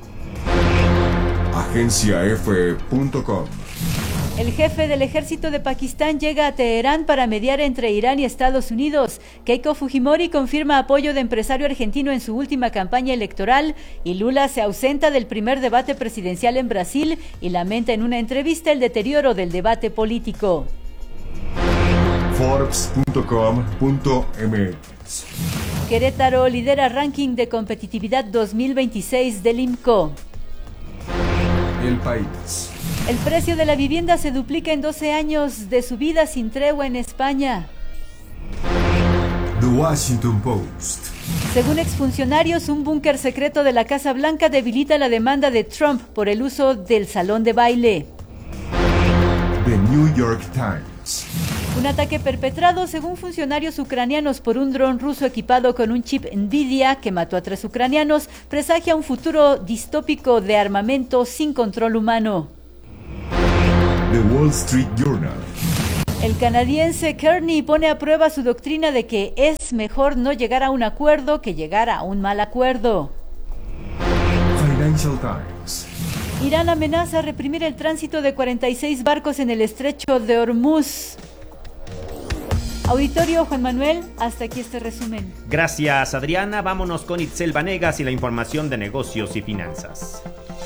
[SPEAKER 6] AgenciaF.com.
[SPEAKER 9] El jefe del ejército de Pakistán llega a Teherán para mediar entre Irán y Estados Unidos. Keiko Fujimori confirma apoyo de empresario argentino en su última campaña electoral y Lula se ausenta del primer debate presidencial en Brasil y lamenta en una entrevista el deterioro del debate político.
[SPEAKER 6] Forbes.com.mx.
[SPEAKER 9] Querétaro lidera ranking de competitividad 2026 del IMCO.
[SPEAKER 6] El País.
[SPEAKER 9] El precio de la vivienda se duplica en 12 años de subida sin tregua en España.
[SPEAKER 6] The Washington Post.
[SPEAKER 9] Según exfuncionarios, un búnker secreto de la Casa Blanca debilita la demanda de Trump por el uso del salón de baile.
[SPEAKER 6] The New York Times.
[SPEAKER 9] Un ataque perpetrado, según funcionarios ucranianos, por un dron ruso equipado con un chip NVIDIA que mató a 3 ucranianos, presagia un futuro distópico de armamento sin control humano.
[SPEAKER 6] The Wall Street Journal.
[SPEAKER 9] El canadiense Kearney pone a prueba su doctrina de que es mejor no llegar a un acuerdo que llegar a un mal acuerdo.
[SPEAKER 6] Financial Times.
[SPEAKER 9] Irán amenaza reprimir el tránsito de 46 barcos en el estrecho de Hormuz. Auditorio Juan Manuel, hasta aquí este resumen.
[SPEAKER 2] Gracias, Adriana. Vámonos con Itzel Vanegas y la información de negocios y finanzas.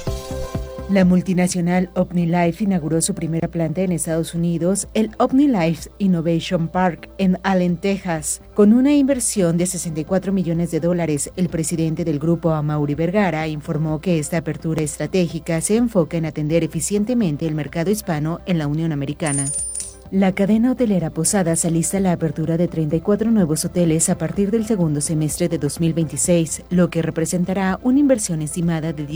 [SPEAKER 10] La multinacional OmniLife inauguró su primera planta en Estados Unidos, el OmniLife Innovation Park en Allen, Texas. Con una inversión de $64 millones, el presidente del grupo, Amaury Vergara, informó que esta apertura estratégica se enfoca en atender eficientemente el mercado hispano en la Unión Americana. La cadena hotelera Posadas alista la apertura de 34 nuevos hoteles a partir del segundo semestre de 2026, lo que representará una inversión estimada de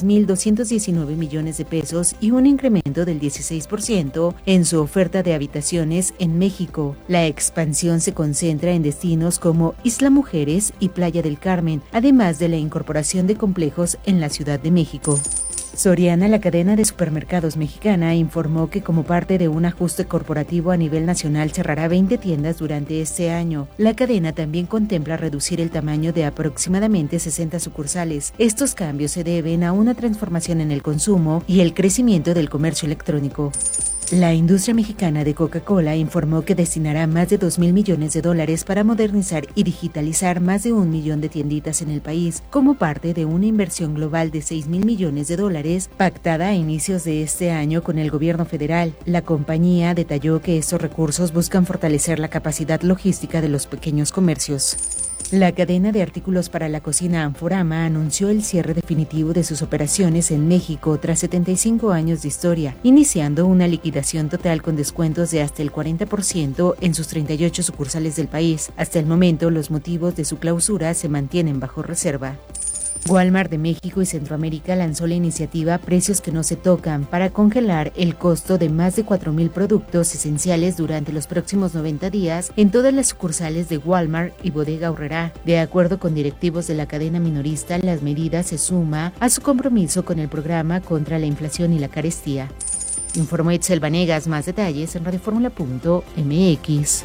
[SPEAKER 10] $16,219 millones y un incremento del 16% en su oferta de habitaciones en México. La expansión se concentra en destinos como Isla Mujeres y Playa del Carmen, además de la incorporación de complejos en la Ciudad de México. Soriana, la cadena de supermercados mexicana, informó que como parte de un ajuste corporativo a nivel nacional cerrará 20 tiendas durante este año. La cadena también contempla reducir el tamaño de aproximadamente 60 sucursales. Estos cambios se deben a una transformación en el consumo y el crecimiento del comercio electrónico. La industria mexicana de Coca-Cola informó que destinará más de $2,000 millones para modernizar y digitalizar más de 1 millón de tienditas en el país, como parte de una inversión global de $6,000 millones pactada a inicios de este año con el gobierno federal. La compañía detalló que estos recursos buscan fortalecer la capacidad logística de los pequeños comercios. La cadena de artículos para la cocina Anforama anunció el cierre definitivo de sus operaciones en México tras 75 años de historia, iniciando una liquidación total con descuentos de hasta el 40% en sus 38 sucursales del país. Hasta el momento, los motivos de su clausura se mantienen bajo reserva. Walmart de México y Centroamérica lanzó la iniciativa Precios que no se tocan para congelar el costo de más de 4,000 productos esenciales durante los próximos 90 días en todas las sucursales de Walmart y Bodega Aurrerá. De acuerdo con directivos de la cadena minorista, las medidas se suma a su compromiso con el programa contra la inflación y la carestía. Informó Itzel Vanegas. Más detalles en radioformula.mx.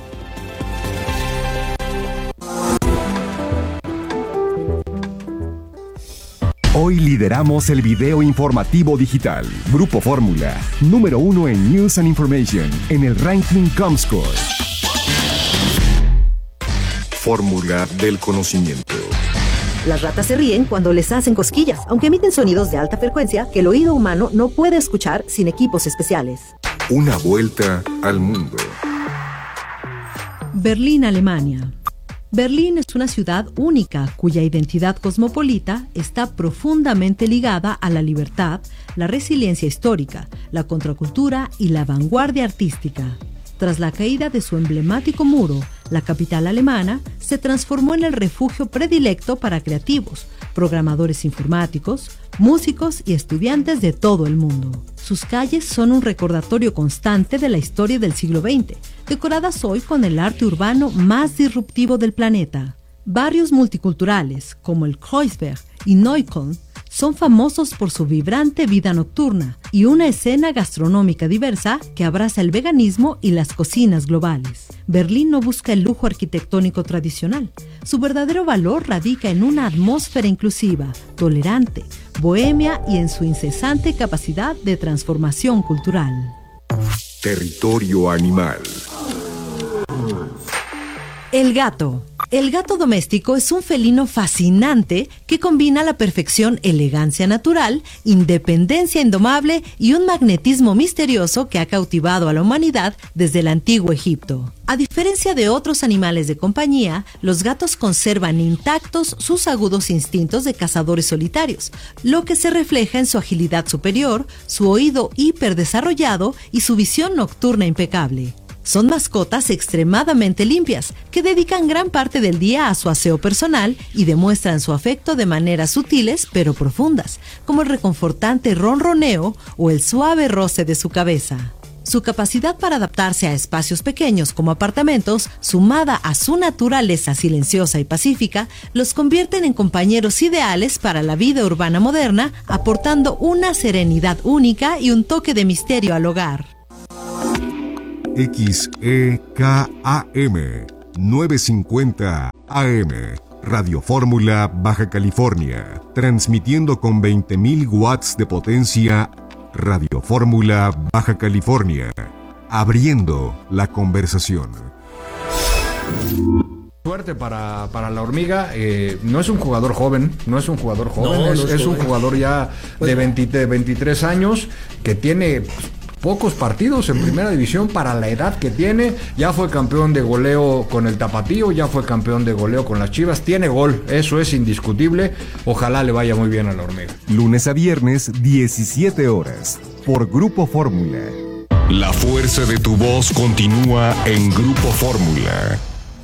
[SPEAKER 11] Hoy lideramos el video informativo digital. Grupo Fórmula, número 1 en News and Information, en el ranking Comscore. Fórmula del conocimiento.
[SPEAKER 12] Las ratas se ríen cuando les hacen cosquillas, aunque emiten sonidos de alta frecuencia que el oído humano no puede escuchar sin equipos especiales.
[SPEAKER 11] Una vuelta al mundo.
[SPEAKER 8] Berlín, Alemania. Berlín es una ciudad única cuya identidad cosmopolita está profundamente ligada a la libertad, la resiliencia histórica, la contracultura y la vanguardia artística. Tras la caída de su emblemático muro, la capital alemana se transformó en el refugio predilecto para creativos, programadores informáticos, músicos y estudiantes de todo el mundo. Sus calles son un recordatorio constante de la historia del siglo XX, decoradas hoy con el arte urbano más disruptivo del planeta. Barrios multiculturales como el Kreuzberg y Neukölln son famosos por su vibrante vida nocturna y una escena gastronómica diversa que abraza el veganismo y las cocinas globales. Berlín no busca el lujo arquitectónico tradicional. Su verdadero valor radica en una atmósfera inclusiva, tolerante, bohemia y en su incesante capacidad de transformación cultural.
[SPEAKER 11] Territorio animal.
[SPEAKER 8] El gato. El gato doméstico es un felino fascinante que combina a la perfección elegancia natural, independencia indomable y un magnetismo misterioso que ha cautivado a la humanidad desde el antiguo Egipto. A diferencia de otros animales de compañía, los gatos conservan intactos sus agudos instintos de cazadores solitarios, lo que se refleja en su agilidad superior, su oído hiperdesarrollado y su visión nocturna impecable. Son mascotas extremadamente limpias, que dedican gran parte del día a su aseo personal y demuestran su afecto de maneras sutiles pero profundas, como el reconfortante ronroneo o el suave roce de su cabeza. Su capacidad para adaptarse a espacios pequeños como apartamentos, sumada a su naturaleza silenciosa y pacífica, los convierten en compañeros ideales para la vida urbana moderna, aportando una serenidad única y un toque de misterio al hogar.
[SPEAKER 6] XEKAM 950 AM Radio Fórmula Baja California, transmitiendo con 20.000 watts de potencia. Radio Fórmula Baja California, abriendo la conversación.
[SPEAKER 13] Suerte para la hormiga. No es un jugador joven, es un jugador ya de 23 años que tiene pocos partidos en primera división para la edad que tiene. Ya fue campeón de goleo con el Tapatío, ya fue campeón de goleo con las Chivas, tiene gol, eso es indiscutible. Ojalá le vaya muy bien a la hormiga.
[SPEAKER 11] Lunes a viernes, 17 horas, por Grupo Fórmula.
[SPEAKER 6] La fuerza de tu voz continúa en Grupo Fórmula.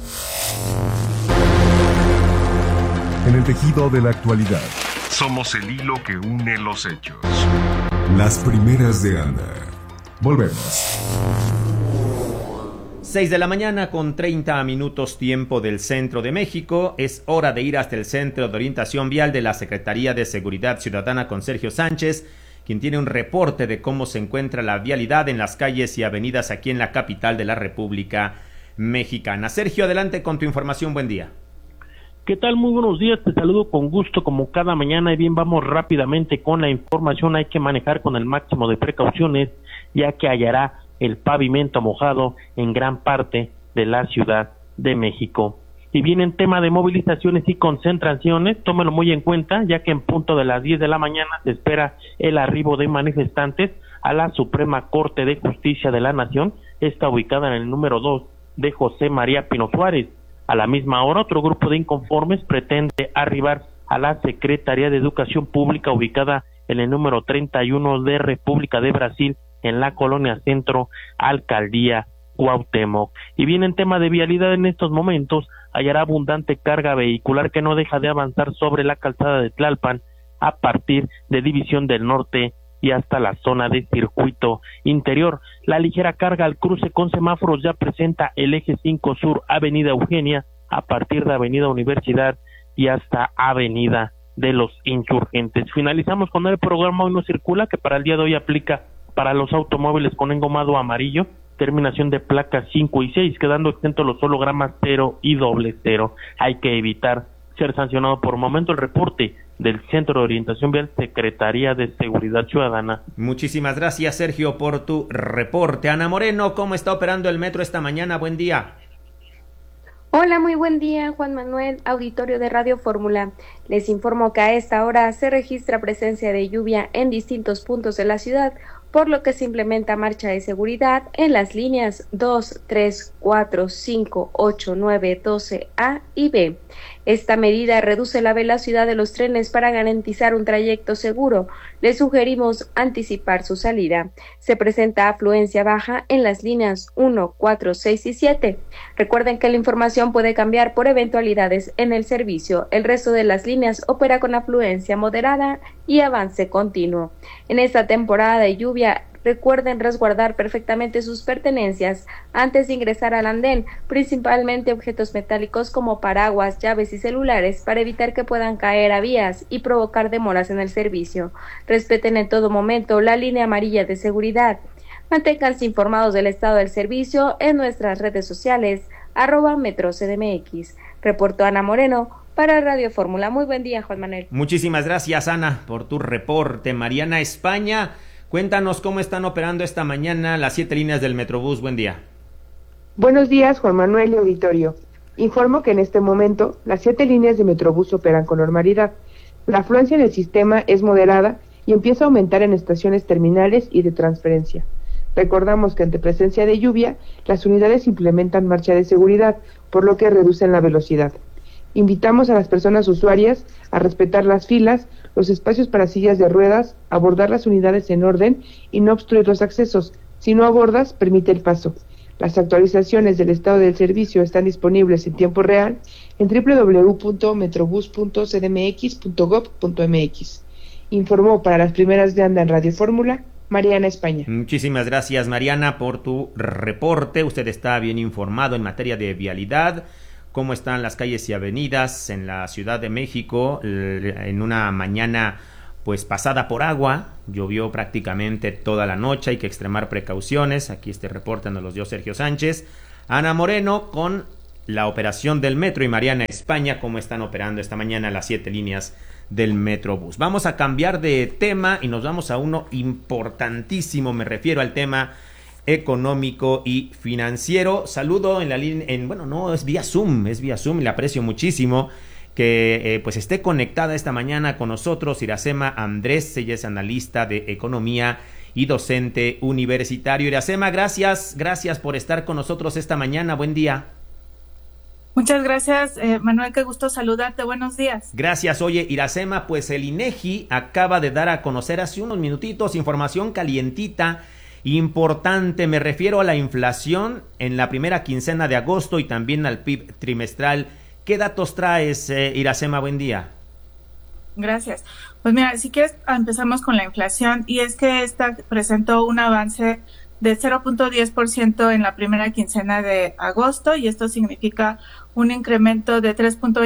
[SPEAKER 11] En el tejido de la actualidad,
[SPEAKER 6] Somos el hilo que une los hechos.
[SPEAKER 11] las primeras de Ana. Volvemos.
[SPEAKER 2] 6 de la mañana con 30 minutos tiempo del centro de México. Es hora de ir hasta el Centro de Orientación Vial de la Secretaría de Seguridad Ciudadana con Sergio Sánchez, quien tiene un reporte de cómo se encuentra la vialidad en las calles y avenidas aquí en la capital de la República Mexicana. Sergio, adelante con tu información. Buen día.
[SPEAKER 14] ¿Qué tal? Muy buenos días, te saludo con gusto como cada mañana y bien, vamos rápidamente con la información. Hay que manejar con el máximo de precauciones, ya que hallará el pavimento mojado en gran parte de la Ciudad de México. Y bien, en tema de movilizaciones y concentraciones, tómelo muy en cuenta, ya que en punto de las 10 de la mañana se espera el arribo de manifestantes a la Suprema Corte de Justicia de la Nación, está ubicada en el número 2 de José María Pino Suárez. A la misma hora, otro grupo de inconformes pretende arribar a la Secretaría de Educación Pública, ubicada en el número 31 de República de Brasil, en la Colonia Centro, Alcaldía Cuauhtémoc. Y bien, en tema de vialidad, en estos momentos hallará abundante carga vehicular que no deja de avanzar sobre la calzada de Tlalpan a partir de División del Norte y hasta la zona de Circuito Interior. La ligera carga al cruce con semáforos ya presenta el eje 5 Sur, Avenida Eugenia, a partir de Avenida Universidad y hasta Avenida de los Insurgentes. Finalizamos con el programa Hoy No Circula, que para el día de hoy aplica para los automóviles con engomado amarillo, terminación de placas 5 y 6, quedando exentos los hologramas 0 y 00. Hay que evitar ser sancionado por momento. El reporte del Centro de Orientación Vial, Secretaría de Seguridad Ciudadana.
[SPEAKER 2] Muchísimas gracias, Sergio, por tu reporte. Ana Moreno, ¿cómo está operando el metro esta mañana? Buen día.
[SPEAKER 15] Hola, muy buen día, Juan Manuel, auditorio de Radio Fórmula. Les informo que a esta hora se registra presencia de lluvia en distintos puntos de la ciudad, por lo que se implementa marcha de seguridad en las líneas 2, 3, 4, 5, 8, 9, 12, A y B. Esta medida reduce la velocidad de los trenes para garantizar un trayecto seguro. Les sugerimos anticipar su salida. Se presenta afluencia baja en las líneas 1, 4, 6 y 7. Recuerden que la información puede cambiar por eventualidades en el servicio. El resto de las líneas opera con afluencia moderada y avance continuo. En esta temporada de lluvia, recuerden resguardar perfectamente sus pertenencias antes de ingresar al andén, principalmente objetos metálicos como paraguas, llaves y celulares, para evitar que puedan caer a vías y provocar demoras en el servicio. Respeten en todo momento la línea amarilla de seguridad. Manténganse informados del estado del servicio en nuestras redes sociales, @MetroCDMX. Reportó Ana Moreno para Radio Fórmula. Muy buen día, Juan Manuel.
[SPEAKER 2] Muchísimas gracias, Ana, por tu reporte. Mariana España, cuéntanos cómo están operando esta mañana las 7 líneas del Metrobús. Buen día.
[SPEAKER 16] Buenos días, Juan Manuel y auditorio. Informo que en este momento las 7 líneas de Metrobús operan con normalidad. La afluencia en el sistema es moderada y empieza a aumentar en estaciones terminales y de transferencia. Recordamos que ante presencia de lluvia, las unidades implementan marcha de seguridad, por lo que reducen la velocidad. Invitamos a las personas usuarias a respetar las filas, los espacios para sillas de ruedas, abordar las unidades en orden y no obstruir los accesos. Si no abordas, permite el paso. Las actualizaciones del estado del servicio están disponibles en tiempo real en www.metrobus.cdmx.gov.mx. Informó para las primeras de Anda en Radio Fórmula, Mariana España.
[SPEAKER 2] Muchísimas gracias, Mariana, por tu reporte. Usted está bien informado en materia de vialidad. ¿Cómo están las calles y avenidas en la Ciudad de México en una mañana pues pasada por agua? Llovió prácticamente toda la noche, hay que extremar precauciones. Aquí este reporte nos los dio Sergio Sánchez. Ana Moreno con la operación del metro y Mariana España, cómo están operando esta mañana las 7 líneas del Metrobús. Vamos a cambiar de tema y nos vamos a uno importantísimo, me refiero al tema económico y financiero. Saludo en la línea, es vía Zoom, le aprecio muchísimo que pues esté conectada esta mañana con nosotros Iracema Andrés. Ella es analista de economía y docente universitario. Iracema, gracias por estar con nosotros esta mañana, buen día.
[SPEAKER 17] Muchas gracias, Manuel, qué gusto saludarte, buenos días.
[SPEAKER 2] Gracias. Oye, Iracema, pues el INEGI acaba de dar a conocer hace unos minutitos información calientita, importante, me refiero a la inflación en la primera quincena de agosto y también al PIB trimestral. ¿Qué datos traes, Iracema? Buen día.
[SPEAKER 17] Gracias. Pues mira, si quieres empezamos con la inflación, y es que esta presentó un avance de 0.10% en la primera quincena de agosto, y esto significa un incremento de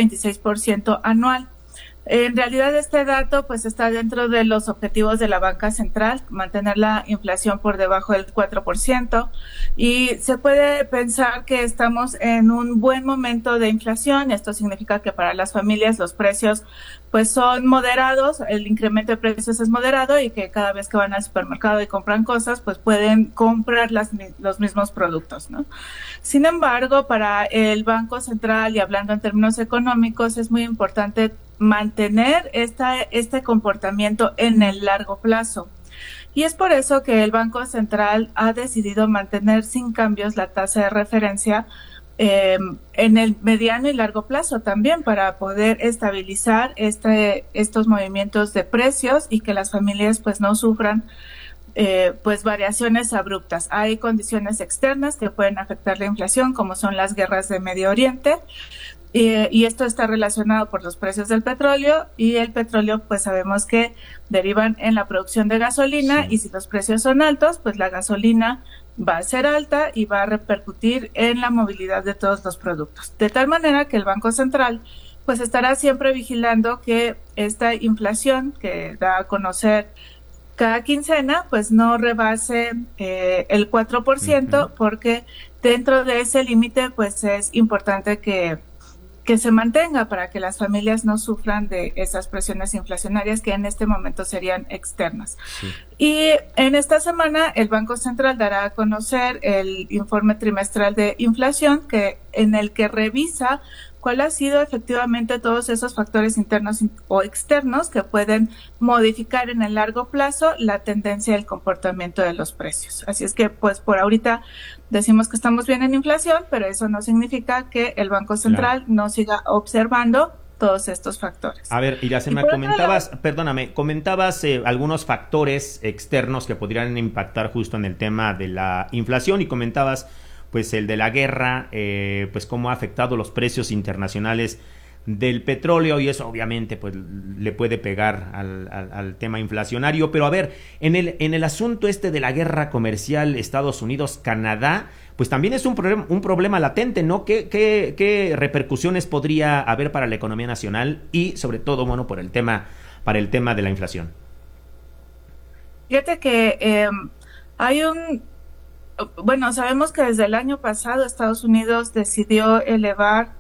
[SPEAKER 17] 3.26% anual. En realidad este dato pues está dentro de los objetivos de la banca central, mantener la inflación por debajo del 4%, y se puede pensar que estamos en un buen momento de inflación. Esto significa que para las familias los precios pues son moderados, el incremento de precios es moderado, y que cada vez que van al supermercado y compran cosas pues pueden comprar los mismos productos, ¿no? Sin embargo, para el Banco Central, y hablando en términos económicos, es muy importante mantener este comportamiento en el largo plazo. Y es por eso que el Banco Central ha decidido mantener sin cambios la tasa de referencia en el mediano y largo plazo también, para poder estabilizar estos movimientos de precios y que las familias pues no sufran pues variaciones abruptas. Hay condiciones externas que pueden afectar la inflación, como son las guerras de Medio Oriente, y esto está relacionado por los precios del petróleo, y el petróleo pues sabemos que derivan en la producción de gasolina, y si los precios son altos, pues la gasolina va a ser alta y va a repercutir en la movilidad de todos los productos. De tal manera que el Banco Central pues estará siempre vigilando que esta inflación que da a conocer cada quincena pues no rebase el 4%, porque dentro de ese límite pues es importante que se mantenga, para que las familias no sufran de esas presiones inflacionarias que en este momento serían externas. Sí. Y en esta semana el Banco Central dará a conocer el informe trimestral de inflación, en el que revisa cuál ha sido efectivamente todos esos factores internos o externos que pueden modificar en el largo plazo la tendencia del comportamiento de los precios. Así es que, pues, por ahorita decimos que estamos bien en inflación, pero eso no significa que el Banco Central no siga observando todos estos factores.
[SPEAKER 2] A ver, Iracema, comentabas algunos factores externos que podrían impactar justo en el tema de la inflación, y comentabas pues el de la guerra, pues cómo ha afectado los precios internacionales del petróleo, y eso obviamente pues le puede pegar al tema inflacionario. Pero a ver, en el asunto de la guerra comercial Estados Unidos-Canadá, pues también es un problema latente, ¿no? ¿Qué repercusiones podría haber para la economía nacional y sobre todo, bueno, para el tema de la inflación?
[SPEAKER 17] Fíjate que sabemos que desde el año pasado Estados Unidos decidió elevar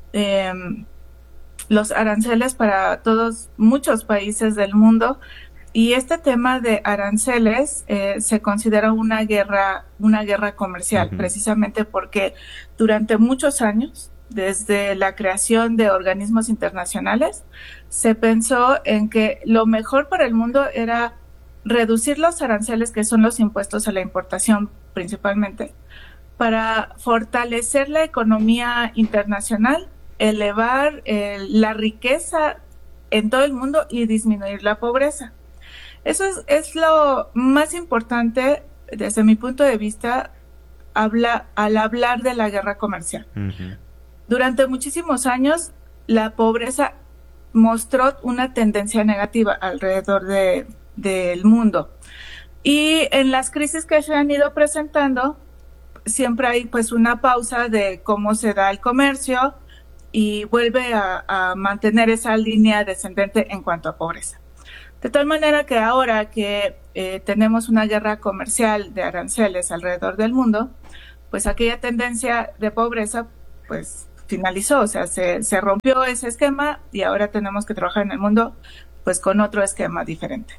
[SPEAKER 17] los aranceles para muchos países del mundo, y este tema de aranceles se considera una guerra comercial, precisamente porque durante muchos años desde la creación de organismos internacionales, se pensó en que lo mejor para el mundo era reducir los aranceles, que son los impuestos a la importación principalmente, para fortalecer la economía internacional, elevar la riqueza en todo el mundo y disminuir la pobreza. Eso es lo más importante desde mi punto de vista al hablar de la guerra comercial. Uh-huh. Durante muchísimos años, la pobreza mostró una tendencia negativa alrededor del mundo. Y en las crisis que se han ido presentando, siempre hay pues una pausa de cómo se da el comercio y vuelve a mantener esa línea descendente en cuanto a pobreza. De tal manera que ahora que tenemos una guerra comercial de aranceles alrededor del mundo, pues aquella tendencia de pobreza pues finalizó, o sea, se rompió ese esquema y ahora tenemos que trabajar en el mundo pues con otro esquema diferente.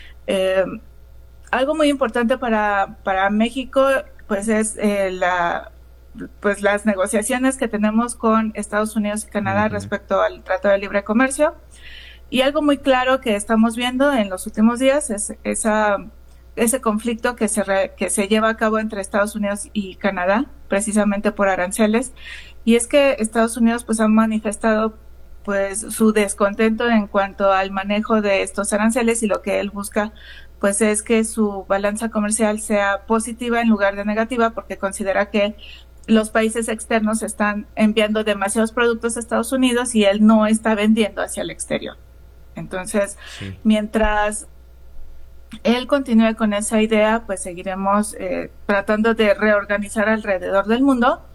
[SPEAKER 17] Algo muy importante para México pues es las negociaciones que tenemos con Estados Unidos y Canadá respecto al Tratado de Libre Comercio. Y algo muy claro que estamos viendo en los últimos días es ese conflicto que se lleva a cabo entre Estados Unidos y Canadá, precisamente por aranceles. Y es que Estados Unidos pues ha manifestado pues su descontento en cuanto al manejo de estos aranceles, y lo que él busca pues es que su balanza comercial sea positiva en lugar de negativa, porque considera que los países externos están enviando demasiados productos a Estados Unidos y él no está vendiendo hacia el exterior. Entonces, mientras él continúe con esa idea, pues seguiremos tratando de reorganizar alrededor del mundo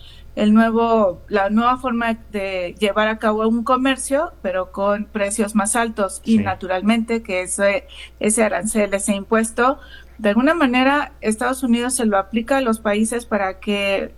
[SPEAKER 17] la nueva forma de llevar a cabo un comercio, pero con precios más altos y naturalmente que ese arancel, ese impuesto, de alguna manera Estados Unidos se lo aplica a los países para que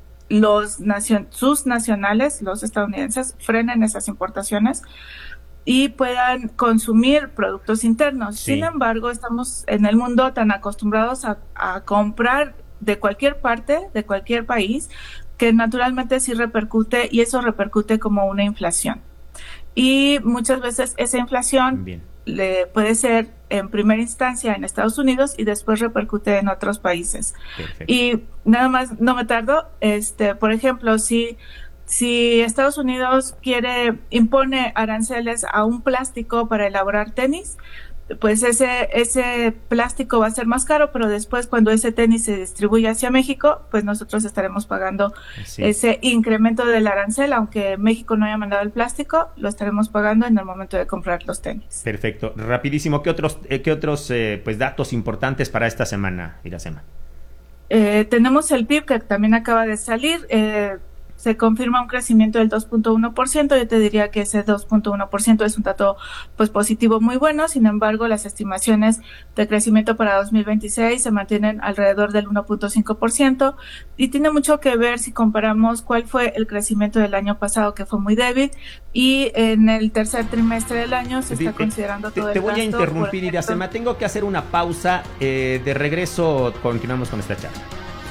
[SPEAKER 17] sus nacionales, los estadounidenses, frenen esas importaciones y puedan consumir productos internos. Sí. Sin embargo, estamos en el mundo tan acostumbrados a comprar de cualquier parte, de cualquier país, que naturalmente sí repercute, y eso repercute como una inflación. Y muchas veces esa inflación le puede ser en primera instancia en Estados Unidos y después repercute en otros países. Perfecto. Y nada más, no me tardo, por ejemplo, si Estados Unidos impone aranceles a un plástico para elaborar tenis, pues ese plástico va a ser más caro, pero después cuando ese tenis se distribuye hacia México, pues nosotros estaremos pagando ese incremento del arancel, aunque México no haya mandado el plástico, lo estaremos pagando en el momento de comprar los tenis.
[SPEAKER 2] Perfecto. Rapidísimo, ¿qué otros pues datos importantes para esta semana, Iracema?
[SPEAKER 17] Tenemos el PIB que también acaba de salir. Se confirma un crecimiento del 2.1%. Yo te diría que ese 2.1% es un dato pues positivo muy bueno. Sin embargo, las estimaciones de crecimiento para 2026 se mantienen alrededor del 1.5%, y tiene mucho que ver si comparamos cuál fue el crecimiento del año pasado, que fue muy débil, y en el tercer trimestre del año se está considerando todo el gasto.
[SPEAKER 2] Te voy a interrumpir, Iracema. Tengo que hacer una pausa. De regreso continuamos con esta charla.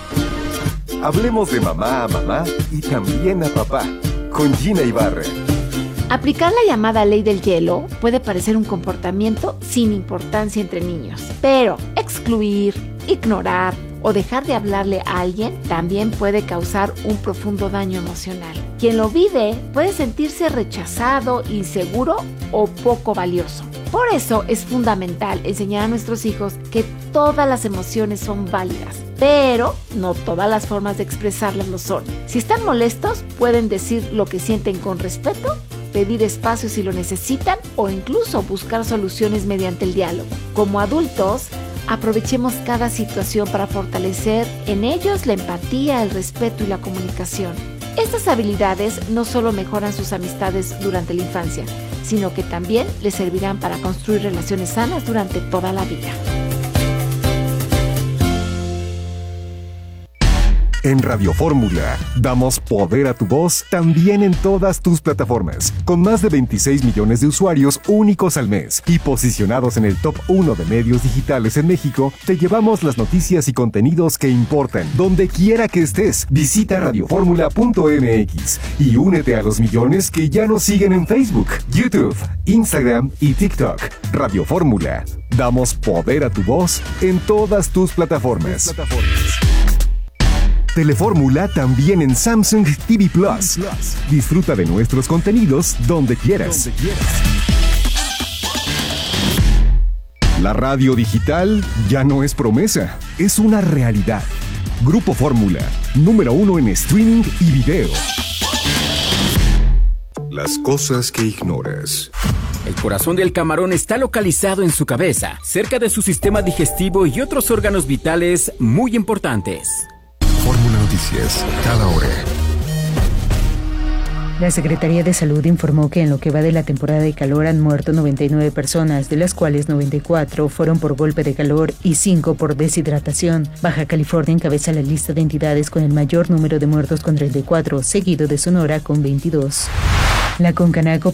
[SPEAKER 11] Hablemos de mamá a mamá y también a papá, con Gina Ibarra.
[SPEAKER 18] Aplicar la llamada ley del hielo puede parecer un comportamiento sin importancia entre niños, pero excluir, ignorar o dejar de hablarle a alguien también puede causar un profundo daño emocional. Quien lo vive puede sentirse rechazado, inseguro o poco valioso. Por eso es fundamental enseñar a nuestros hijos que todas las emociones son válidas, pero no todas las formas de expresarlas lo son. Si están molestos, pueden decir lo que sienten con respeto, pedir espacio si lo necesitan o incluso buscar soluciones mediante el diálogo. Como adultos, aprovechemos cada situación para fortalecer en ellos la empatía, el respeto y la comunicación. Estas habilidades no solo mejoran sus amistades durante la infancia, sino que también les servirán para construir relaciones sanas durante toda la vida.
[SPEAKER 11] En Radio Fórmula, damos poder a tu voz también en todas tus plataformas, con más de 26 millones de usuarios únicos al mes y posicionados en el top 1 de medios digitales en México, te llevamos las noticias y contenidos que importan, donde quiera que estés. Visita radioformula.mx y únete a los millones que ya nos siguen en Facebook, YouTube, Instagram y TikTok. Radio Fórmula, damos poder a tu voz en todas tus plataformas. Telefórmula también en Samsung TV Plus. Disfruta de nuestros contenidos donde quieras. La radio digital ya no es promesa, es una realidad. Grupo Fórmula, número 1 en streaming y video.
[SPEAKER 6] Las cosas que ignoras.
[SPEAKER 7] El corazón del camarón está localizado en su cabeza, cerca de su sistema digestivo y otros órganos vitales muy importantes.
[SPEAKER 6] Fórmula Noticias, cada hora.
[SPEAKER 10] La Secretaría de Salud informó que en lo que va de la temporada de calor han muerto 99 personas, de las cuales 94 fueron por golpe de calor y 5 por deshidratación. Baja California encabeza la lista de entidades con el mayor número de muertos con 34, seguido de Sonora con 22. La Concanaco